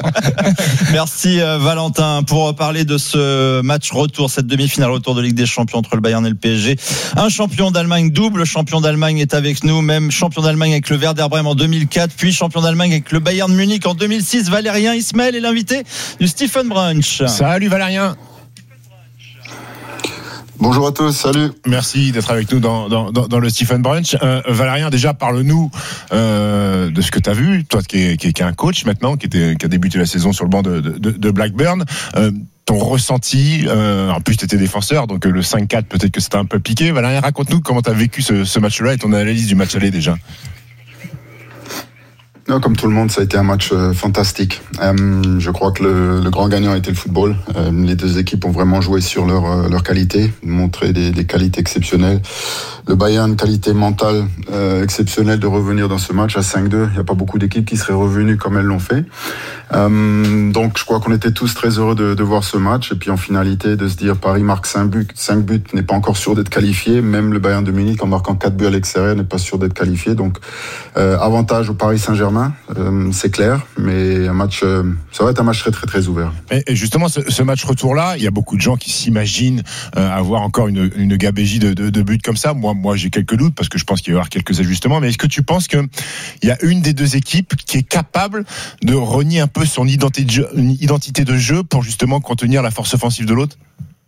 Merci euh, Valentin pour parler de ce match retour, cette demi-finale retour de Ligue des Champions entre le Bayern et le P S G. Un champion d'Allemagne, double champion d'Allemagne est avec nous, même champion d'Allemagne avec le Werder Bremen en deux mille quatre, puis champion d'Allemagne avec le Bayern Munich en deux mille six. Valérien Ismaël est l'invité du Stephen Brunch. Salut Valérien. Bonjour à tous, salut. Merci d'être avec nous dans, dans, dans, dans le Stephen Brunch. Euh, Valérien, déjà, parle-nous euh, de ce que tu as vu, toi qui es, qui, est, qui est un coach maintenant, qui, était, qui a débuté la saison sur le banc de, de, de Blackburn. Euh, ton ressenti, euh, en plus tu étais défenseur, donc le cinq quatre, peut-être que c'était un peu piqué. Valérien, raconte-nous comment tu as vécu ce, ce match-là et ton analyse du match aller déjà. Non, comme tout le monde, ça a été un match euh, fantastique. Euh, je crois que le, le grand gagnant a été le football. Euh, les deux équipes ont vraiment joué sur leur, euh, leur qualité, montré des, des qualités exceptionnelles. Le Bayern, qualité mentale euh, exceptionnelle de revenir dans ce match à cinq deux. Il n'y a pas beaucoup d'équipes qui seraient revenues comme elles l'ont fait. Euh, donc je crois qu'on était tous très heureux de, de voir ce match. Et puis en finalité, de se dire Paris marque cinq buts, cinq buts n'est pas encore sûr d'être qualifié. Même le Bayern de Munich, en marquant quatre buts à l'extérieur, n'est pas sûr d'être qualifié. Donc euh, avantage au Paris Saint-Germain Saint-Germain, euh, c'est clair, mais un match, euh, ça va être un match très très très ouvert. Et, et justement, ce, ce match retour-là, il y a beaucoup de gens qui s'imaginent euh, avoir encore une, une gabégie de, de, de buts comme ça. Moi, moi, j'ai quelques doutes parce que je pense qu'il va y avoir quelques ajustements. Mais est-ce que tu penses que il y a une des deux équipes qui est capable de renier un peu son identité de jeu, une identité de jeu pour justement contenir la force offensive de l'autre?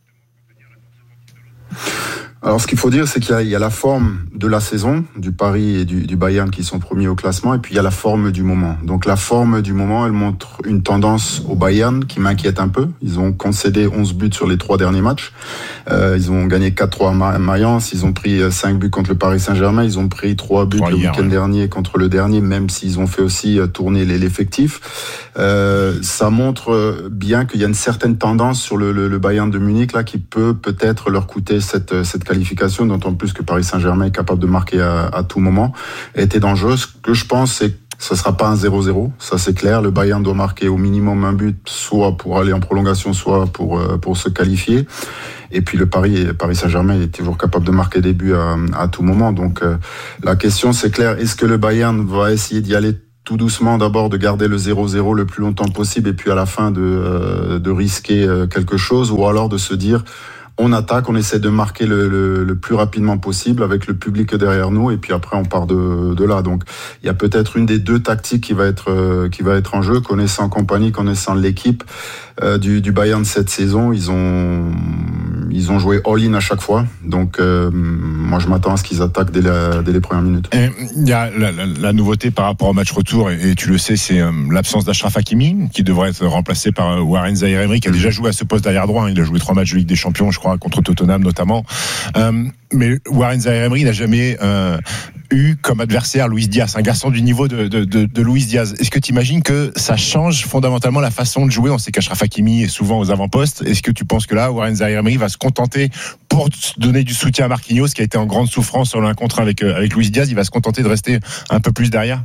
Alors, ce qu'il faut dire, c'est qu'il y a, il y a la forme de la saison, du Paris et du, du Bayern qui sont premiers au classement, et puis il y a la forme du moment. Donc, la forme du moment, elle montre une tendance au Bayern qui m'inquiète un peu. Ils ont concédé onze buts sur les trois derniers matchs. Euh, ils ont gagné quatre trois à Mayence. Ils ont pris cinq buts contre le Paris Saint-Germain. Ils ont pris trois buts le week-end ouais. dernier contre le dernier, même s'ils ont fait aussi tourner l'effectif. Euh, ça montre bien qu'il y a une certaine tendance sur le, le, le Bayern de Munich là qui peut peut-être leur coûter cette, cette qualification, d'autant plus que Paris Saint-Germain est capable de marquer à, à tout moment, était dangereux. Ce que je pense, c'est que ce ne sera pas un zéro zéro, ça c'est clair. Le Bayern doit marquer au minimum un but, soit pour aller en prolongation, soit pour, pour se qualifier. Et puis le Paris, Paris Saint-Germain est toujours capable de marquer des buts à, à tout moment. Donc euh, la question c'est clair, est-ce que le Bayern va essayer d'y aller tout doucement, d'abord de garder le zéro zéro le plus longtemps possible et puis à la fin de, euh, de risquer quelque chose, ou alors de se dire on attaque, on essaie de marquer le, le, le plus rapidement possible avec le public derrière nous et puis après on part de, de là. Donc il y a peut-être une des deux tactiques qui va être, euh, qui va être en jeu, connaissant Kompany, connaissant l'équipe euh, du, du Bayern cette saison. Ils ont, ils ont joué all-in à chaque fois. Donc euh, moi je m'attends à ce qu'ils attaquent dès, la, dès les premières minutes. Il y a la, la, la nouveauté par rapport au match retour, et, et tu le sais, c'est euh, l'absence d'Achraf Hakimi qui devrait être remplacé par euh, Warren Zaïre-Emery qui a déjà joué à ce poste d'arrière droit. Hein. Il a joué trois matchs de Ligue des Champions, je crois, contre Tottenham notamment. Euh, mais Warren Zaïre-Emery n'a jamais euh, eu comme adversaire Luis Diaz, un garçon du niveau de, de, de, de Luis Diaz. Est-ce que tu imagines que ça change fondamentalement la façon de jouer? On sait qu'Achraf Hakimi est souvent aux avant-postes. Est-ce que tu penses que là, Warren Zaïre-Emery va se contenter, pour donner du soutien à Marquinhos, qui a été en grande souffrance sur l'un contre un avec, avec Luis Diaz, il va se contenter de rester un peu plus derrière?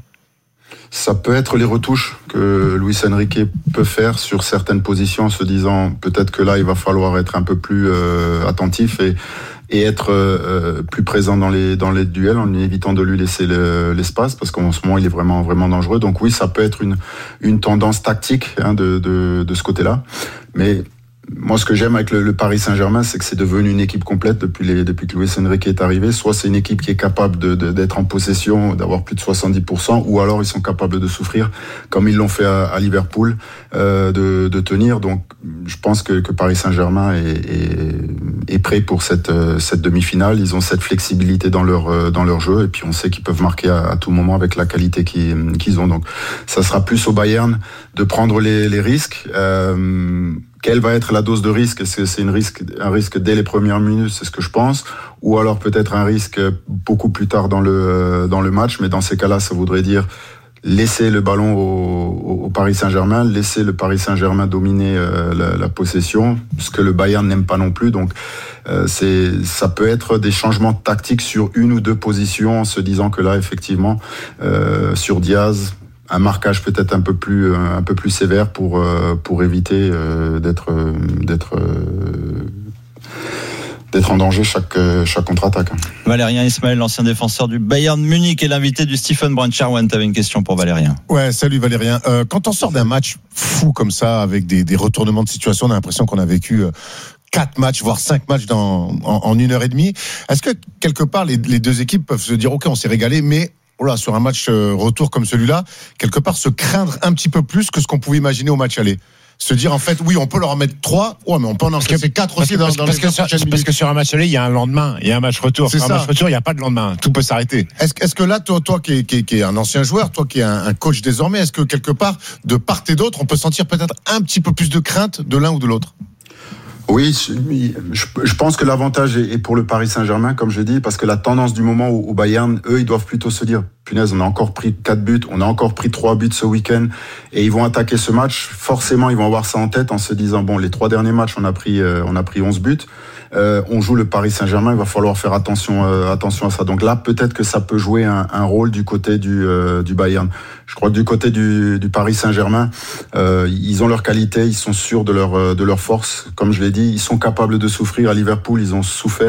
Ça peut être les retouches que Luis Enrique peut faire sur certaines positions en se disant peut-être que là il va falloir être un peu plus euh, attentif et, et être euh, plus présent dans les, dans les duels en évitant de lui laisser le, l'espace parce qu'en ce moment il est vraiment, vraiment dangereux. Donc oui, ça peut être une, une tendance tactique hein, de, de, de ce côté-là. Mais moi, ce que j'aime avec le, le Paris Saint-Germain, c'est que c'est devenu une équipe complète depuis, les, depuis que Luis Enrique est arrivé. Soit c'est une équipe qui est capable de, de, d'être en possession, d'avoir plus de soixante-dix pour cent, ou alors ils sont capables de souffrir, comme ils l'ont fait à, à Liverpool, euh, de, de tenir. Donc, je pense que, que Paris Saint-Germain est, est, est prêt pour cette, cette demi-finale. Ils ont cette flexibilité dans leur, dans leur jeu, et puis on sait qu'ils peuvent marquer à, à tout moment avec la qualité qu'ils, qu'ils ont. Donc, ça sera plus au Bayern de prendre les, les risques. Euh, Quelle va être la dose de risque? Est-ce que c'est une risque, un risque dès les premières minutes? C'est ce que je pense. Ou alors peut-être un risque beaucoup plus tard dans le, dans le match. Mais dans ces cas-là, ça voudrait dire laisser le ballon au, au Paris Saint-Germain, laisser le Paris Saint-Germain dominer euh, la, la possession, ce que le Bayern n'aime pas non plus. Donc euh, c'est, ça peut être des changements tactiques sur une ou deux positions en se disant que là, effectivement, euh, sur Diaz, un marquage peut-être un peu plus un peu plus sévère pour pour éviter d'être d'être d'être en danger chaque chaque contre-attaque. Valérien Ismaël, l'ancien défenseur du Bayern Munich, et l'invité du Stephen Brand-Sherwen. Tu avais une question pour Valérien. Ouais, salut Valérien. Euh, quand on sort d'un match fou comme ça avec des des retournements de situation, on a l'impression qu'on a vécu quatre matchs, voire cinq matchs dans en, en une heure et demie. Est-ce que quelque part les les deux équipes peuvent se dire ok, on s'est régalé, mais Là, sur un match retour comme celui-là, quelque part se craindre un petit peu plus que ce qu'on pouvait imaginer au match aller. Se dire en fait, oui, on peut leur en mettre trois, ouais, mais on peut en encaisser quatre aussi dans, dans parce les que, parce, parce que sur un match aller, il y a un lendemain, il y a un match retour. C'est sur ça. un match retour, il n'y a pas de lendemain. Tout peut s'arrêter. Est-ce, est-ce que là, toi, toi qui es, qui, est, qui est un ancien joueur, toi qui es un, un coach désormais, est-ce que quelque part, de part et d'autre, on peut sentir peut-être un petit peu plus de crainte de l'un ou de l'autre? Oui, je pense que l'avantage est pour le Paris Saint-Germain, comme je dis, parce que la tendance du moment au Bayern, eux, ils doivent plutôt se dire, punaise, on a encore pris quatre buts, on a encore pris trois buts ce week-end, et ils vont attaquer ce match. Forcément, ils vont avoir ça en tête en se disant, bon, les trois derniers matchs, on a pris, euh, on a pris onze buts. Euh, on joue le Paris Saint-Germain, il va falloir faire attention, euh, attention à ça. Donc là, peut-être que ça peut jouer un, un rôle du côté du, euh, du Bayern. Je crois que du côté du, du Paris Saint-Germain, euh, ils ont leur qualité, ils sont sûrs de leur, de leur force. Comme je l'ai dit, ils sont capables de souffrir. À Liverpool, ils ont souffert.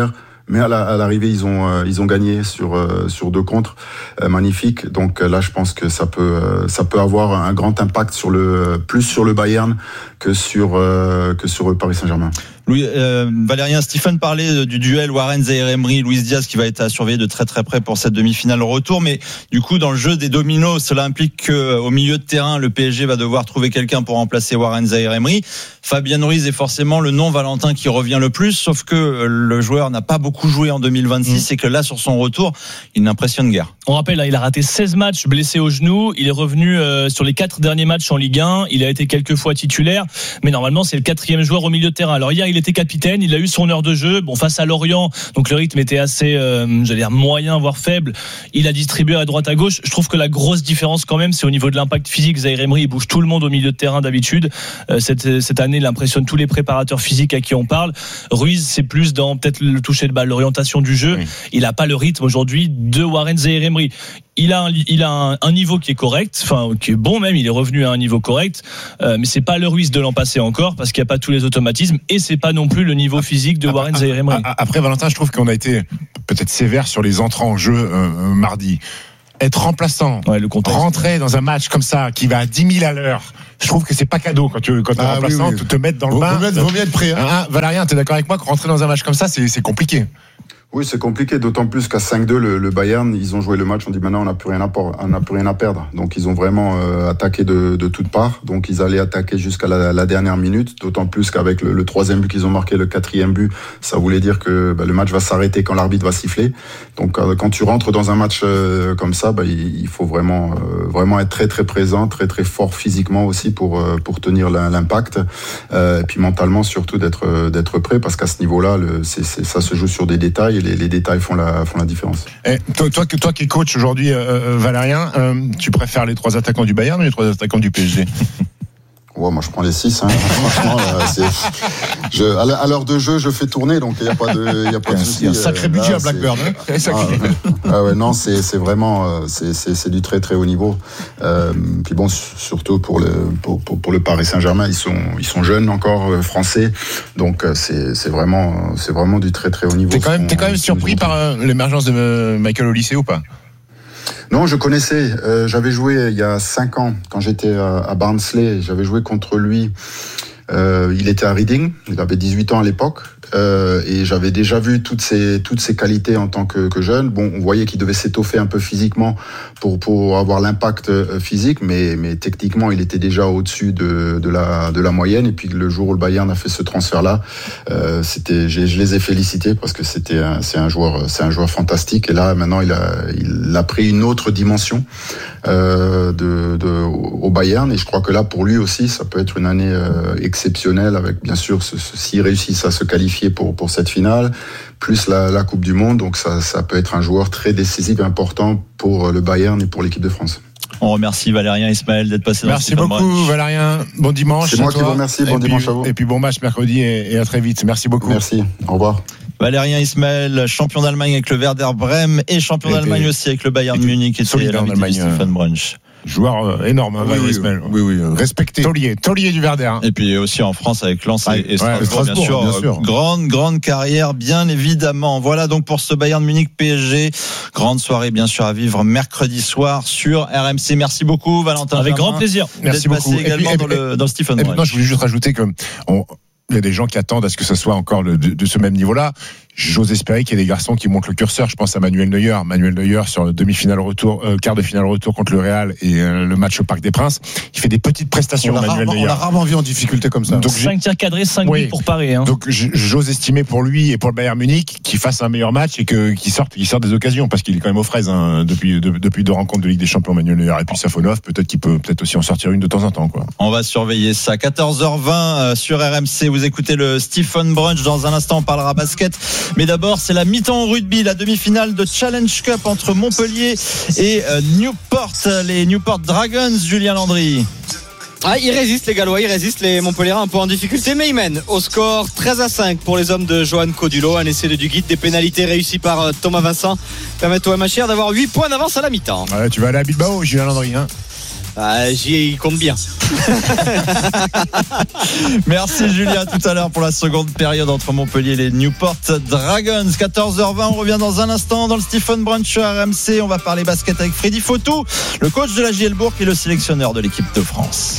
Mais à, la, à l'arrivée, ils ont euh, ils ont gagné sur euh, sur deux contres euh, magnifiques. Donc euh, là, je pense que ça peut euh, ça peut avoir un grand impact sur le plus sur le Bayern que sur euh, que sur le Paris Saint-Germain. Louis, euh, Valérien, Stephen parlait du duel Warren Zaïre-Emery, Luis Diaz qui va être à surveiller de très très près pour cette demi-finale retour. Mais du coup, dans le jeu des dominos, cela implique qu'au milieu de terrain, le P S G va devoir trouver quelqu'un pour remplacer Warren Zaïre-Emery. Fabien Ruiz est forcément le nom Valentin qui revient le plus, sauf que le joueur n'a pas beaucoup joué en deux mille vingt-six mmh. et que là, sur son retour, il n'impressionne guère. On rappelle, là, il a raté seize matchs, blessé au genou. Il est revenu euh, sur les quatre derniers matchs en Ligue un. Il a été quelques fois titulaire, mais normalement, c'est le quatrième joueur au milieu de terrain. Alors hier, il était capitaine, il a eu son heure de jeu. Bon, face à Lorient, donc le rythme était assez, euh, j'allais dire moyen, voire faible. Il a distribué à droite, à gauche. Je trouve que la grosse différence, quand même, c'est au niveau de l'impact physique. Zaïre-Emery, il bouge tout le monde au milieu de terrain d'habitude. Euh, cette, cette année, il impressionne tous les préparateurs physiques à qui on parle. Ruiz, c'est plus dans peut-être le toucher de balle, l'orientation du jeu. Oui. Il n'a pas le rythme aujourd'hui de Warren Zaïre-Emery. Il a, un, il a un, un niveau qui est correct, enfin qui est bon même. Il est revenu à un niveau correct, euh, mais c'est pas le Ruiz de l'an passé encore parce qu'il n'y a pas tous les automatismes et c'est pas non plus le niveau physique de Warren Zaïre-Emery. Après, Valentin, je trouve qu'on a été peut-être sévère sur les entrants en jeu euh, mardi. Être remplaçant, ouais, le rentrer dans un match comme ça qui va à dix mille à l'heure. Je trouve que c'est pas cadeau quand tu quand t'es ah, remplaçant, oui, oui. te mettre dans le bain. Vaut mieux être prêt. Hein. Hein, Valérien, t'es d'accord avec moi que rentrer dans un match comme ça, c'est, c'est compliqué. Oui, c'est compliqué, d'autant plus qu'à cinq deux, le, le Bayern, ils ont joué le match, on dit maintenant on n'a plus rien à, on n'a plus rien à perdre. Donc ils ont vraiment euh, attaqué de, de toutes parts. Donc ils allaient attaquer jusqu'à la, la dernière minute, d'autant plus qu'avec le, le troisième but qu'ils ont marqué, le quatrième but, ça voulait dire que bah, le match va s'arrêter quand l'arbitre va siffler. Donc euh, quand tu rentres dans un match euh, comme ça, bah, il, il faut vraiment euh, vraiment être très très présent, très très fort physiquement aussi pour euh, pour tenir l'impact. Euh, et puis mentalement surtout d'être d'être prêt, parce qu'à ce niveau-là, le, c'est, c'est, ça se joue sur des détails. Les, les détails font la, font la différence. Et toi, toi, toi qui es coach aujourd'hui, euh, Valérien, euh, tu préfères les trois attaquants du Bayern ou les trois attaquants du P S G ? Ouais, moi je prends les six. Hein. Franchement, là, c'est... Je, à l'heure de jeu, je fais tourner, donc il n'y a pas de, il y a pas de souci. Il y a un sacré budget là, à Blackburn. Hein ah, ah ouais, non, c'est, c'est vraiment, c'est, c'est, c'est du très très haut niveau. Euh, puis bon, surtout pour le, pour, pour, pour le Paris Saint-Germain, ils sont, ils sont jeunes encore, euh, français, donc c'est, c'est vraiment, c'est vraiment du très très haut niveau. T'es quand même, t'es quand même surpris par euh, l'émergence de Michael Olise ou pas ? Non, je connaissais. Euh, j'avais joué il y a cinq ans quand j'étais à, à Barnsley. J'avais joué contre lui. Euh, il était à Reading. Il avait dix-huit ans à l'époque. Euh, et j'avais déjà vu toutes ses toutes ses qualités en tant que, que jeune. Bon, on voyait qu'il devait s'étoffer un peu physiquement pour pour avoir l'impact physique, mais mais techniquement, il était déjà au-dessus de de la de la moyenne. Et puis le jour où le Bayern a fait ce transfert-là, euh, c'était je, je les ai félicités parce que c'était un, c'est un joueur c'est un joueur fantastique. Et là, maintenant, il a il a pris une autre dimension euh, de de au Bayern. Et je crois que là, pour lui aussi, ça peut être une année euh, exceptionnelle avec bien sûr ce, ce, s'il réussit à se qualifier pour pour cette finale, plus la, la Coupe du Monde, donc ça ça peut être un joueur très décisif et important pour le Bayern et pour l'équipe de France. On remercie Valérien Ismaël d'être passé dans Merci beaucoup Brunch. Valérien, bon dimanche. C'est moi qui vous remercie, bon et dimanche puis, à vous. Et puis bon match mercredi et, et à très vite. Merci beaucoup. Merci, au revoir. Valérien Ismaël, champion d'Allemagne avec le Werder Bremen et champion et d'Allemagne puis, aussi avec le Bayern de Munich et solide en Allemagne. Stephen Brunch. Joueur euh, énorme, hein, oui, oui, Ismaël. Oui, oui, oui. Respecté. Taulier, Taulier du Werder. Hein. Et puis aussi en France avec Lens ouais, et, et Strasbourg, ouais, Strasbourg, bien, sûr, bien sûr. Grande, grande carrière, bien évidemment. Voilà donc pour ce Bayern Munich P S G. Grande soirée, bien sûr, à vivre mercredi soir sur R M C. Merci beaucoup, Valentin. Avec Germain, grand plaisir. Merci beaucoup. Également et puis, dans, et, le, dans le Stephen et, Non, je voulais juste rajouter que on, il y a des gens qui attendent à ce que ce soit encore le, de, de ce même niveau-là. J'ose espérer qu'il y a des garçons qui montent le curseur. Je pense à Manuel Neuer. Manuel Neuer sur le demi-finale retour, euh, quart de finale retour contre le Real et euh, le match au Parc des Princes. Il fait des petites prestations, on Manuel rarement, Neuer. On l'a rarement vu en difficulté comme ça. Donc cinq tirs cadrés, cinq oui. buts pour Paris. Hein. Donc j'ose estimer pour lui et pour le Bayern Munich qu'il fasse un meilleur match et que qu'il sorte, qu'il sorte des occasions parce qu'il est quand même aux fraises hein, depuis de, depuis deux rencontres de Ligue des Champions. Manuel Neuer et puis Safonov, peut-être qu'il peut peut-être aussi en sortir une de temps en temps quoi. On va surveiller ça. quatorze heures vingt sur R M C. Vous écoutez le Stephen Brunch. Dans un instant, on parlera basket. Mais d'abord, c'est la mi-temps au rugby, la demi-finale de Challenge Cup entre Montpellier et Newport, les Newport Dragons. Julien Landry. Ah, ils résistent les Gallois, ils résistent les Montpelliérains un peu en difficulté, mais ils mènent au score treize à cinq pour les hommes de Johan Codulo. Un essai de Duguid, des pénalités réussies par Thomas Vincent permettent au M H R d'avoir huit points d'avance à la mi-temps. Ouais, tu vas aller à Bilbao, Julien Landry hein. Ah, j'y compte bien. Merci Julien, tout à l'heure pour la seconde période entre Montpellier et les Newport Dragons. quatorze heures vingt, on revient dans un instant dans le Stephen Brunch R M C. On va parler basket avec Freddy Fautou, le coach de la J L Bourg et le sélectionneur de l'équipe de France.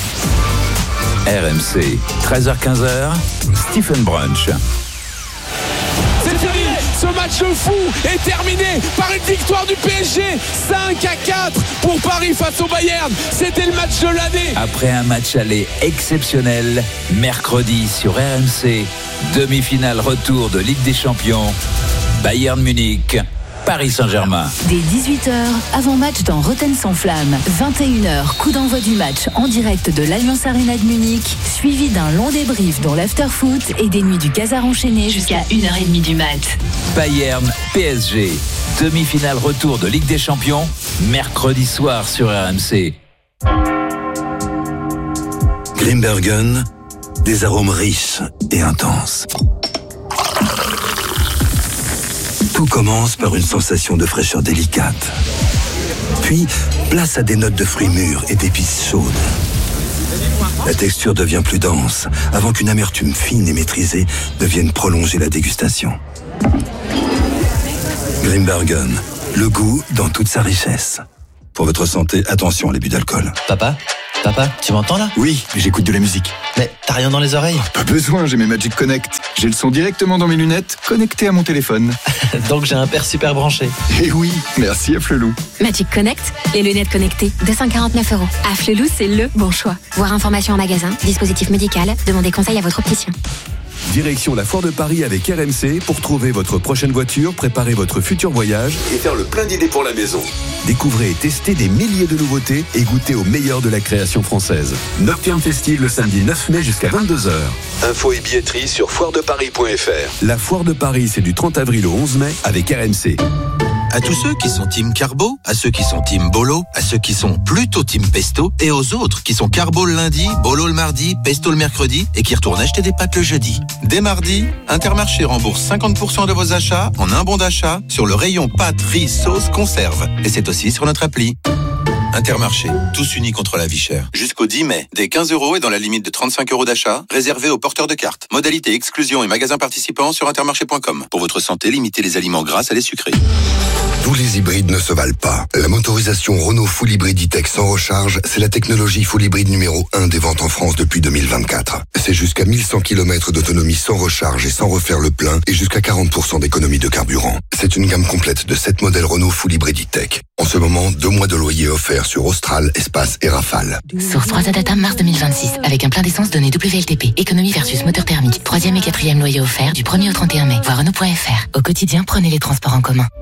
R M C, treize heures quinze, Stephen Brunch. C'est fini, ce match de fou est terminé par une victoire du P S G, cinq à quatre pour Paris face au Bayern. C'était le match de l'année. Après un match aller exceptionnel, mercredi sur R M C, demi-finale retour de Ligue des Champions, Bayern Munich, Paris Saint-Germain. Dès dix-huit heures, avant-match dans Rotten sans flamme. vingt et une heures, coup d'envoi du match en direct de l'Allianz Arena de Munich, suivi d'un long débrief dans l'after-foot et des nuits du Casar enchaîné jusqu'à une heure trente du mat. Bayern P S G, demi-finale retour de Ligue des Champions, mercredi soir sur R M C. Grimbergen, des arômes riches et intenses. Tout commence par une sensation de fraîcheur délicate. Puis, place à des notes de fruits mûrs et d'épices chaudes. La texture devient plus dense, avant qu'une amertume fine et maîtrisée ne vienne prolonger la dégustation. Grimbergen, le goût dans toute sa richesse. Pour votre santé, attention à l'abus d'alcool. Papa ? Papa, tu m'entends là ? Oui, mais j'écoute de la musique. Mais t'as rien dans les oreilles ? Pas besoin, j'ai mes Magic Connect. J'ai le son directement dans mes lunettes, connecté à mon téléphone. Donc j'ai un père super branché. Eh oui, merci à Flelou. Magic Connect, les lunettes connectées, deux cent quarante-neuf euros. À Flelou, c'est le bon choix. Voir information en magasin, dispositif médical, demandez conseil à votre opticien. Direction la Foire de Paris avec R M C pour trouver votre prochaine voiture, préparer votre futur voyage Et faire le plein d'idées pour la maison. Découvrez et testez des milliers de nouveautés et goûtez au meilleur de la création française. Nocturne Festive le samedi neuf mai jusqu'à vingt-deux heures. Infos et billetterie sur foire de paris point f r. La Foire de Paris, c'est du trente avril au onze mai avec R M C. À tous ceux qui sont team carbo, à ceux qui sont team bolo, à ceux qui sont plutôt team pesto, et aux autres qui sont carbo le lundi, bolo le mardi, pesto le mercredi, et qui retournent acheter des pâtes le jeudi. Dès mardi, Intermarché rembourse cinquante pour cent de vos achats en un bon d'achat sur le rayon pâtes, riz, sauce, conserve. Et c'est aussi sur notre appli. Intermarché, tous unis contre la vie chère. Jusqu'au dix mai, dès quinze euros et dans la limite de trente-cinq euros d'achat, réservé aux porteurs de cartes. Modalité exclusion et magasins participants sur intermarché point com. Pour votre santé, limitez les aliments gras à les sucrés. Tous les hybrides ne se valent pas. La motorisation Renault Full Hybrid E-Tech sans recharge, c'est la technologie Full Hybrid numéro un des ventes en France depuis deux mille vingt-quatre. C'est jusqu'à mille cent kilomètres d'autonomie sans recharge et sans refaire le plein et jusqu'à quarante pour cent d'économie de carburant. C'est une gamme complète de sept modèles Renault Full Hybrid E-Tech. En ce moment, deux mois de loyer offerts sur Austral, Espace et Rafale. Source trois A Data mars deux mille vingt-six, avec un plein d'essence donné W L T P, économie versus moteur thermique. Troisième et quatrième loyer offert du premier au trente et un mai. Voir Renault point F R. Au quotidien, prenez les transports en commun.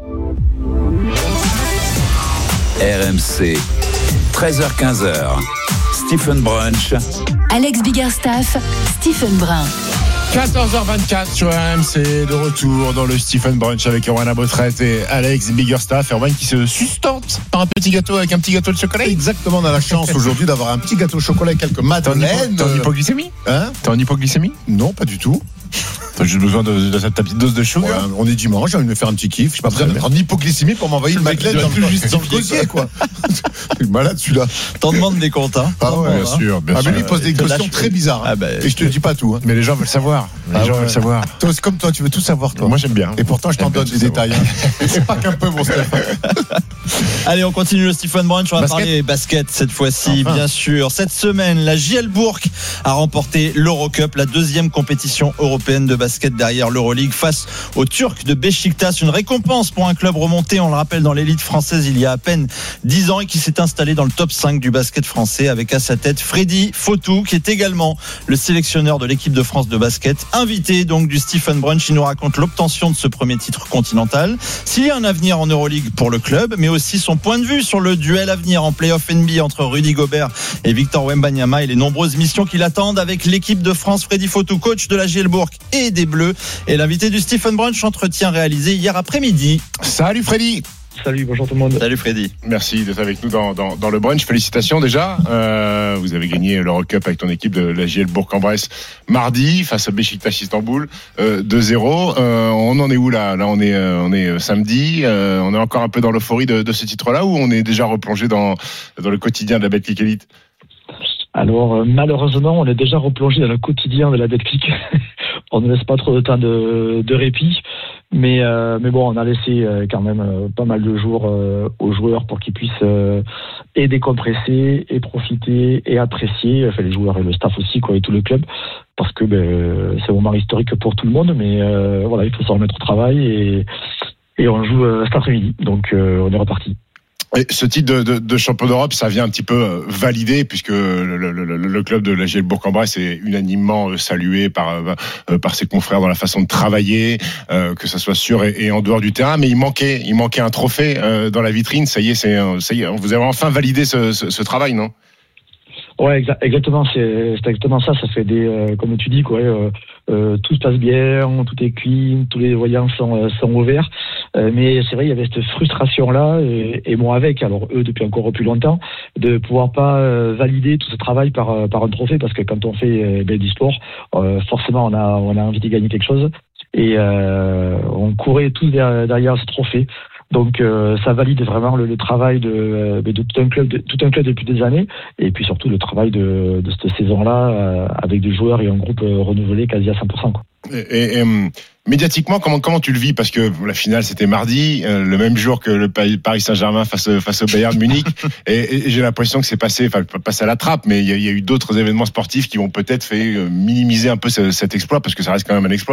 R M C, treize heures quinze, Stephen Brunch. Alex Biggerstaff, Stephen Brun. quatorze heures vingt-quatre sur R M C, de retour dans le Stephen Brunch avec Erwan Abotret et Alex Biggerstaff. Erwan qui se sustente par un petit gâteau avec un petit gâteau de chocolat. Exactement, on a la chance aujourd'hui d'avoir un petit gâteau au chocolat et quelques madeleines. T'es en hypoglycémie Hein T'es en hypoglycémie Non, pas du tout. T'as juste besoin de, de ta petite dose de sugar. Ouais, on est dimanche, j'ai envie de me faire un petit kiff. Je suis pas besoin d'être en hypoglycémie pour m'envoyer une madeleine dans, dans le gosier, quoi. Je suis malade, celui-là. T'en demandes des comptes, hein. Ah ouais, bien sûr, bien ah, sûr. mais lui, il pose des questions très bizarres. Ah bah, et je te dis pas tout. Hein. Mais les gens veulent savoir. Les ah gens ouais. veulent savoir. Toi, c'est comme toi, tu veux tout savoir, toi. Moi, j'aime bien. Et pourtant, je t'en donne des détails. Hein. Et c'est pas qu'un peu, mon Stéphane. Allez, on continue le Stephen Brunch. On va Basket. parler basket cette fois-ci, Enfin. bien sûr. Cette semaine, la J L Bourg a remporté l'Eurocup, la deuxième compétition européenne de basket derrière l'Euroleague, face aux Turcs de Beşiktaş. Une récompense pour un club remonté, on le rappelle, dans l'élite française il y a à peine dix ans et qui s'est installé dans le top cinq du basket français avec à sa tête Freddy Fautou, qui est également le sélectionneur de l'équipe de France de basket. Invité donc du Stephen Brunch, il nous raconte l'obtention de ce premier titre continental, s'il y a un avenir en Euroleague pour le club, mais aussi son point de vue sur le duel à venir en play-off N B A entre Rudy Gobert et Victor Wembanyama et les nombreuses missions qui l'attendent avec l'équipe de France. Freddy Fautou, coach de la J L Bourg et des Bleus, et l'invité du Stephen Brunch, entretien réalisé hier après-midi. Salut Freddy. Salut, bonjour tout le monde. Salut Freddy. Merci d'être avec nous dans, dans, dans le brunch. Félicitations déjà. Euh, vous avez gagné l'Eurocup avec ton équipe de la J L Bourg-en-Bresse mardi face à Beşiktaş Istanbul euh, deux zéro. Euh, on en est où là ? Là on est, euh, on est samedi. Euh, on est encore un peu dans l'euphorie de, de ce titre-là ou on est déjà replongé dans, dans le quotidien de la Betclic Elite ? Alors euh, malheureusement, on est déjà replongé dans le quotidien de la Betclic. On ne laisse pas trop de temps de, de répit, mais euh, mais bon, on a laissé euh, quand même euh, pas mal de jours euh, aux joueurs pour qu'ils puissent euh, et décompresser, et profiter, et apprécier. Enfin, les joueurs et le staff aussi, quoi, et tout le club, parce que ben, c'est un moment historique pour tout le monde. Mais euh, voilà, il faut s'en remettre au travail et et on joue euh, cet après-midi, donc euh, on est reparti. Et ce titre de, de, de champion d'Europe, ça vient un petit peu valider, puisque le, le, le, le club de la J L Bourg-en-Bresse est unanimement salué par, par ses confrères dans la façon de travailler, euh, que ça soit sur et, et en dehors du terrain. Mais il manquait, il manquait un trophée euh, dans la vitrine. Ça y est, c'est, ça y est, vous avez enfin validé ce, ce, ce travail, non ? Ouais, exa- exactement. C'est, c'est exactement ça. Ça fait des, euh, comme tu dis, quoi. Euh, euh, tout se passe bien, tout est clean, tous les voyants sont, euh, sont ouverts. Euh, mais c'est vrai, il y avait cette frustration-là, et, et moi avec. Alors eux depuis encore plus longtemps, de pouvoir pas euh, valider tout ce travail par euh, par un trophée, parce que quand on fait euh, ben, du sport, euh, forcément on a on a envie de gagner quelque chose, et euh, on courait tous derrière, derrière ce trophée. Donc euh, ça valide vraiment le, le travail de, de tout un club, de, tout un club depuis des années, et puis surtout le travail de, de cette saison-là euh, avec des joueurs et un groupe euh, renouvelé quasi à cent pour cent, quoi. Et, et, et médiatiquement, comment comment tu le vis ? Parce que la finale c'était mardi, euh, le même jour que le Paris Saint-Germain face face au Bayern Munich, et, et j'ai l'impression que c'est passé, enfin passé à la trappe, mais il y a, il y a eu d'autres événements sportifs qui vont peut-être fait minimiser un peu ce, cet exploit, parce que ça reste quand même un exploit.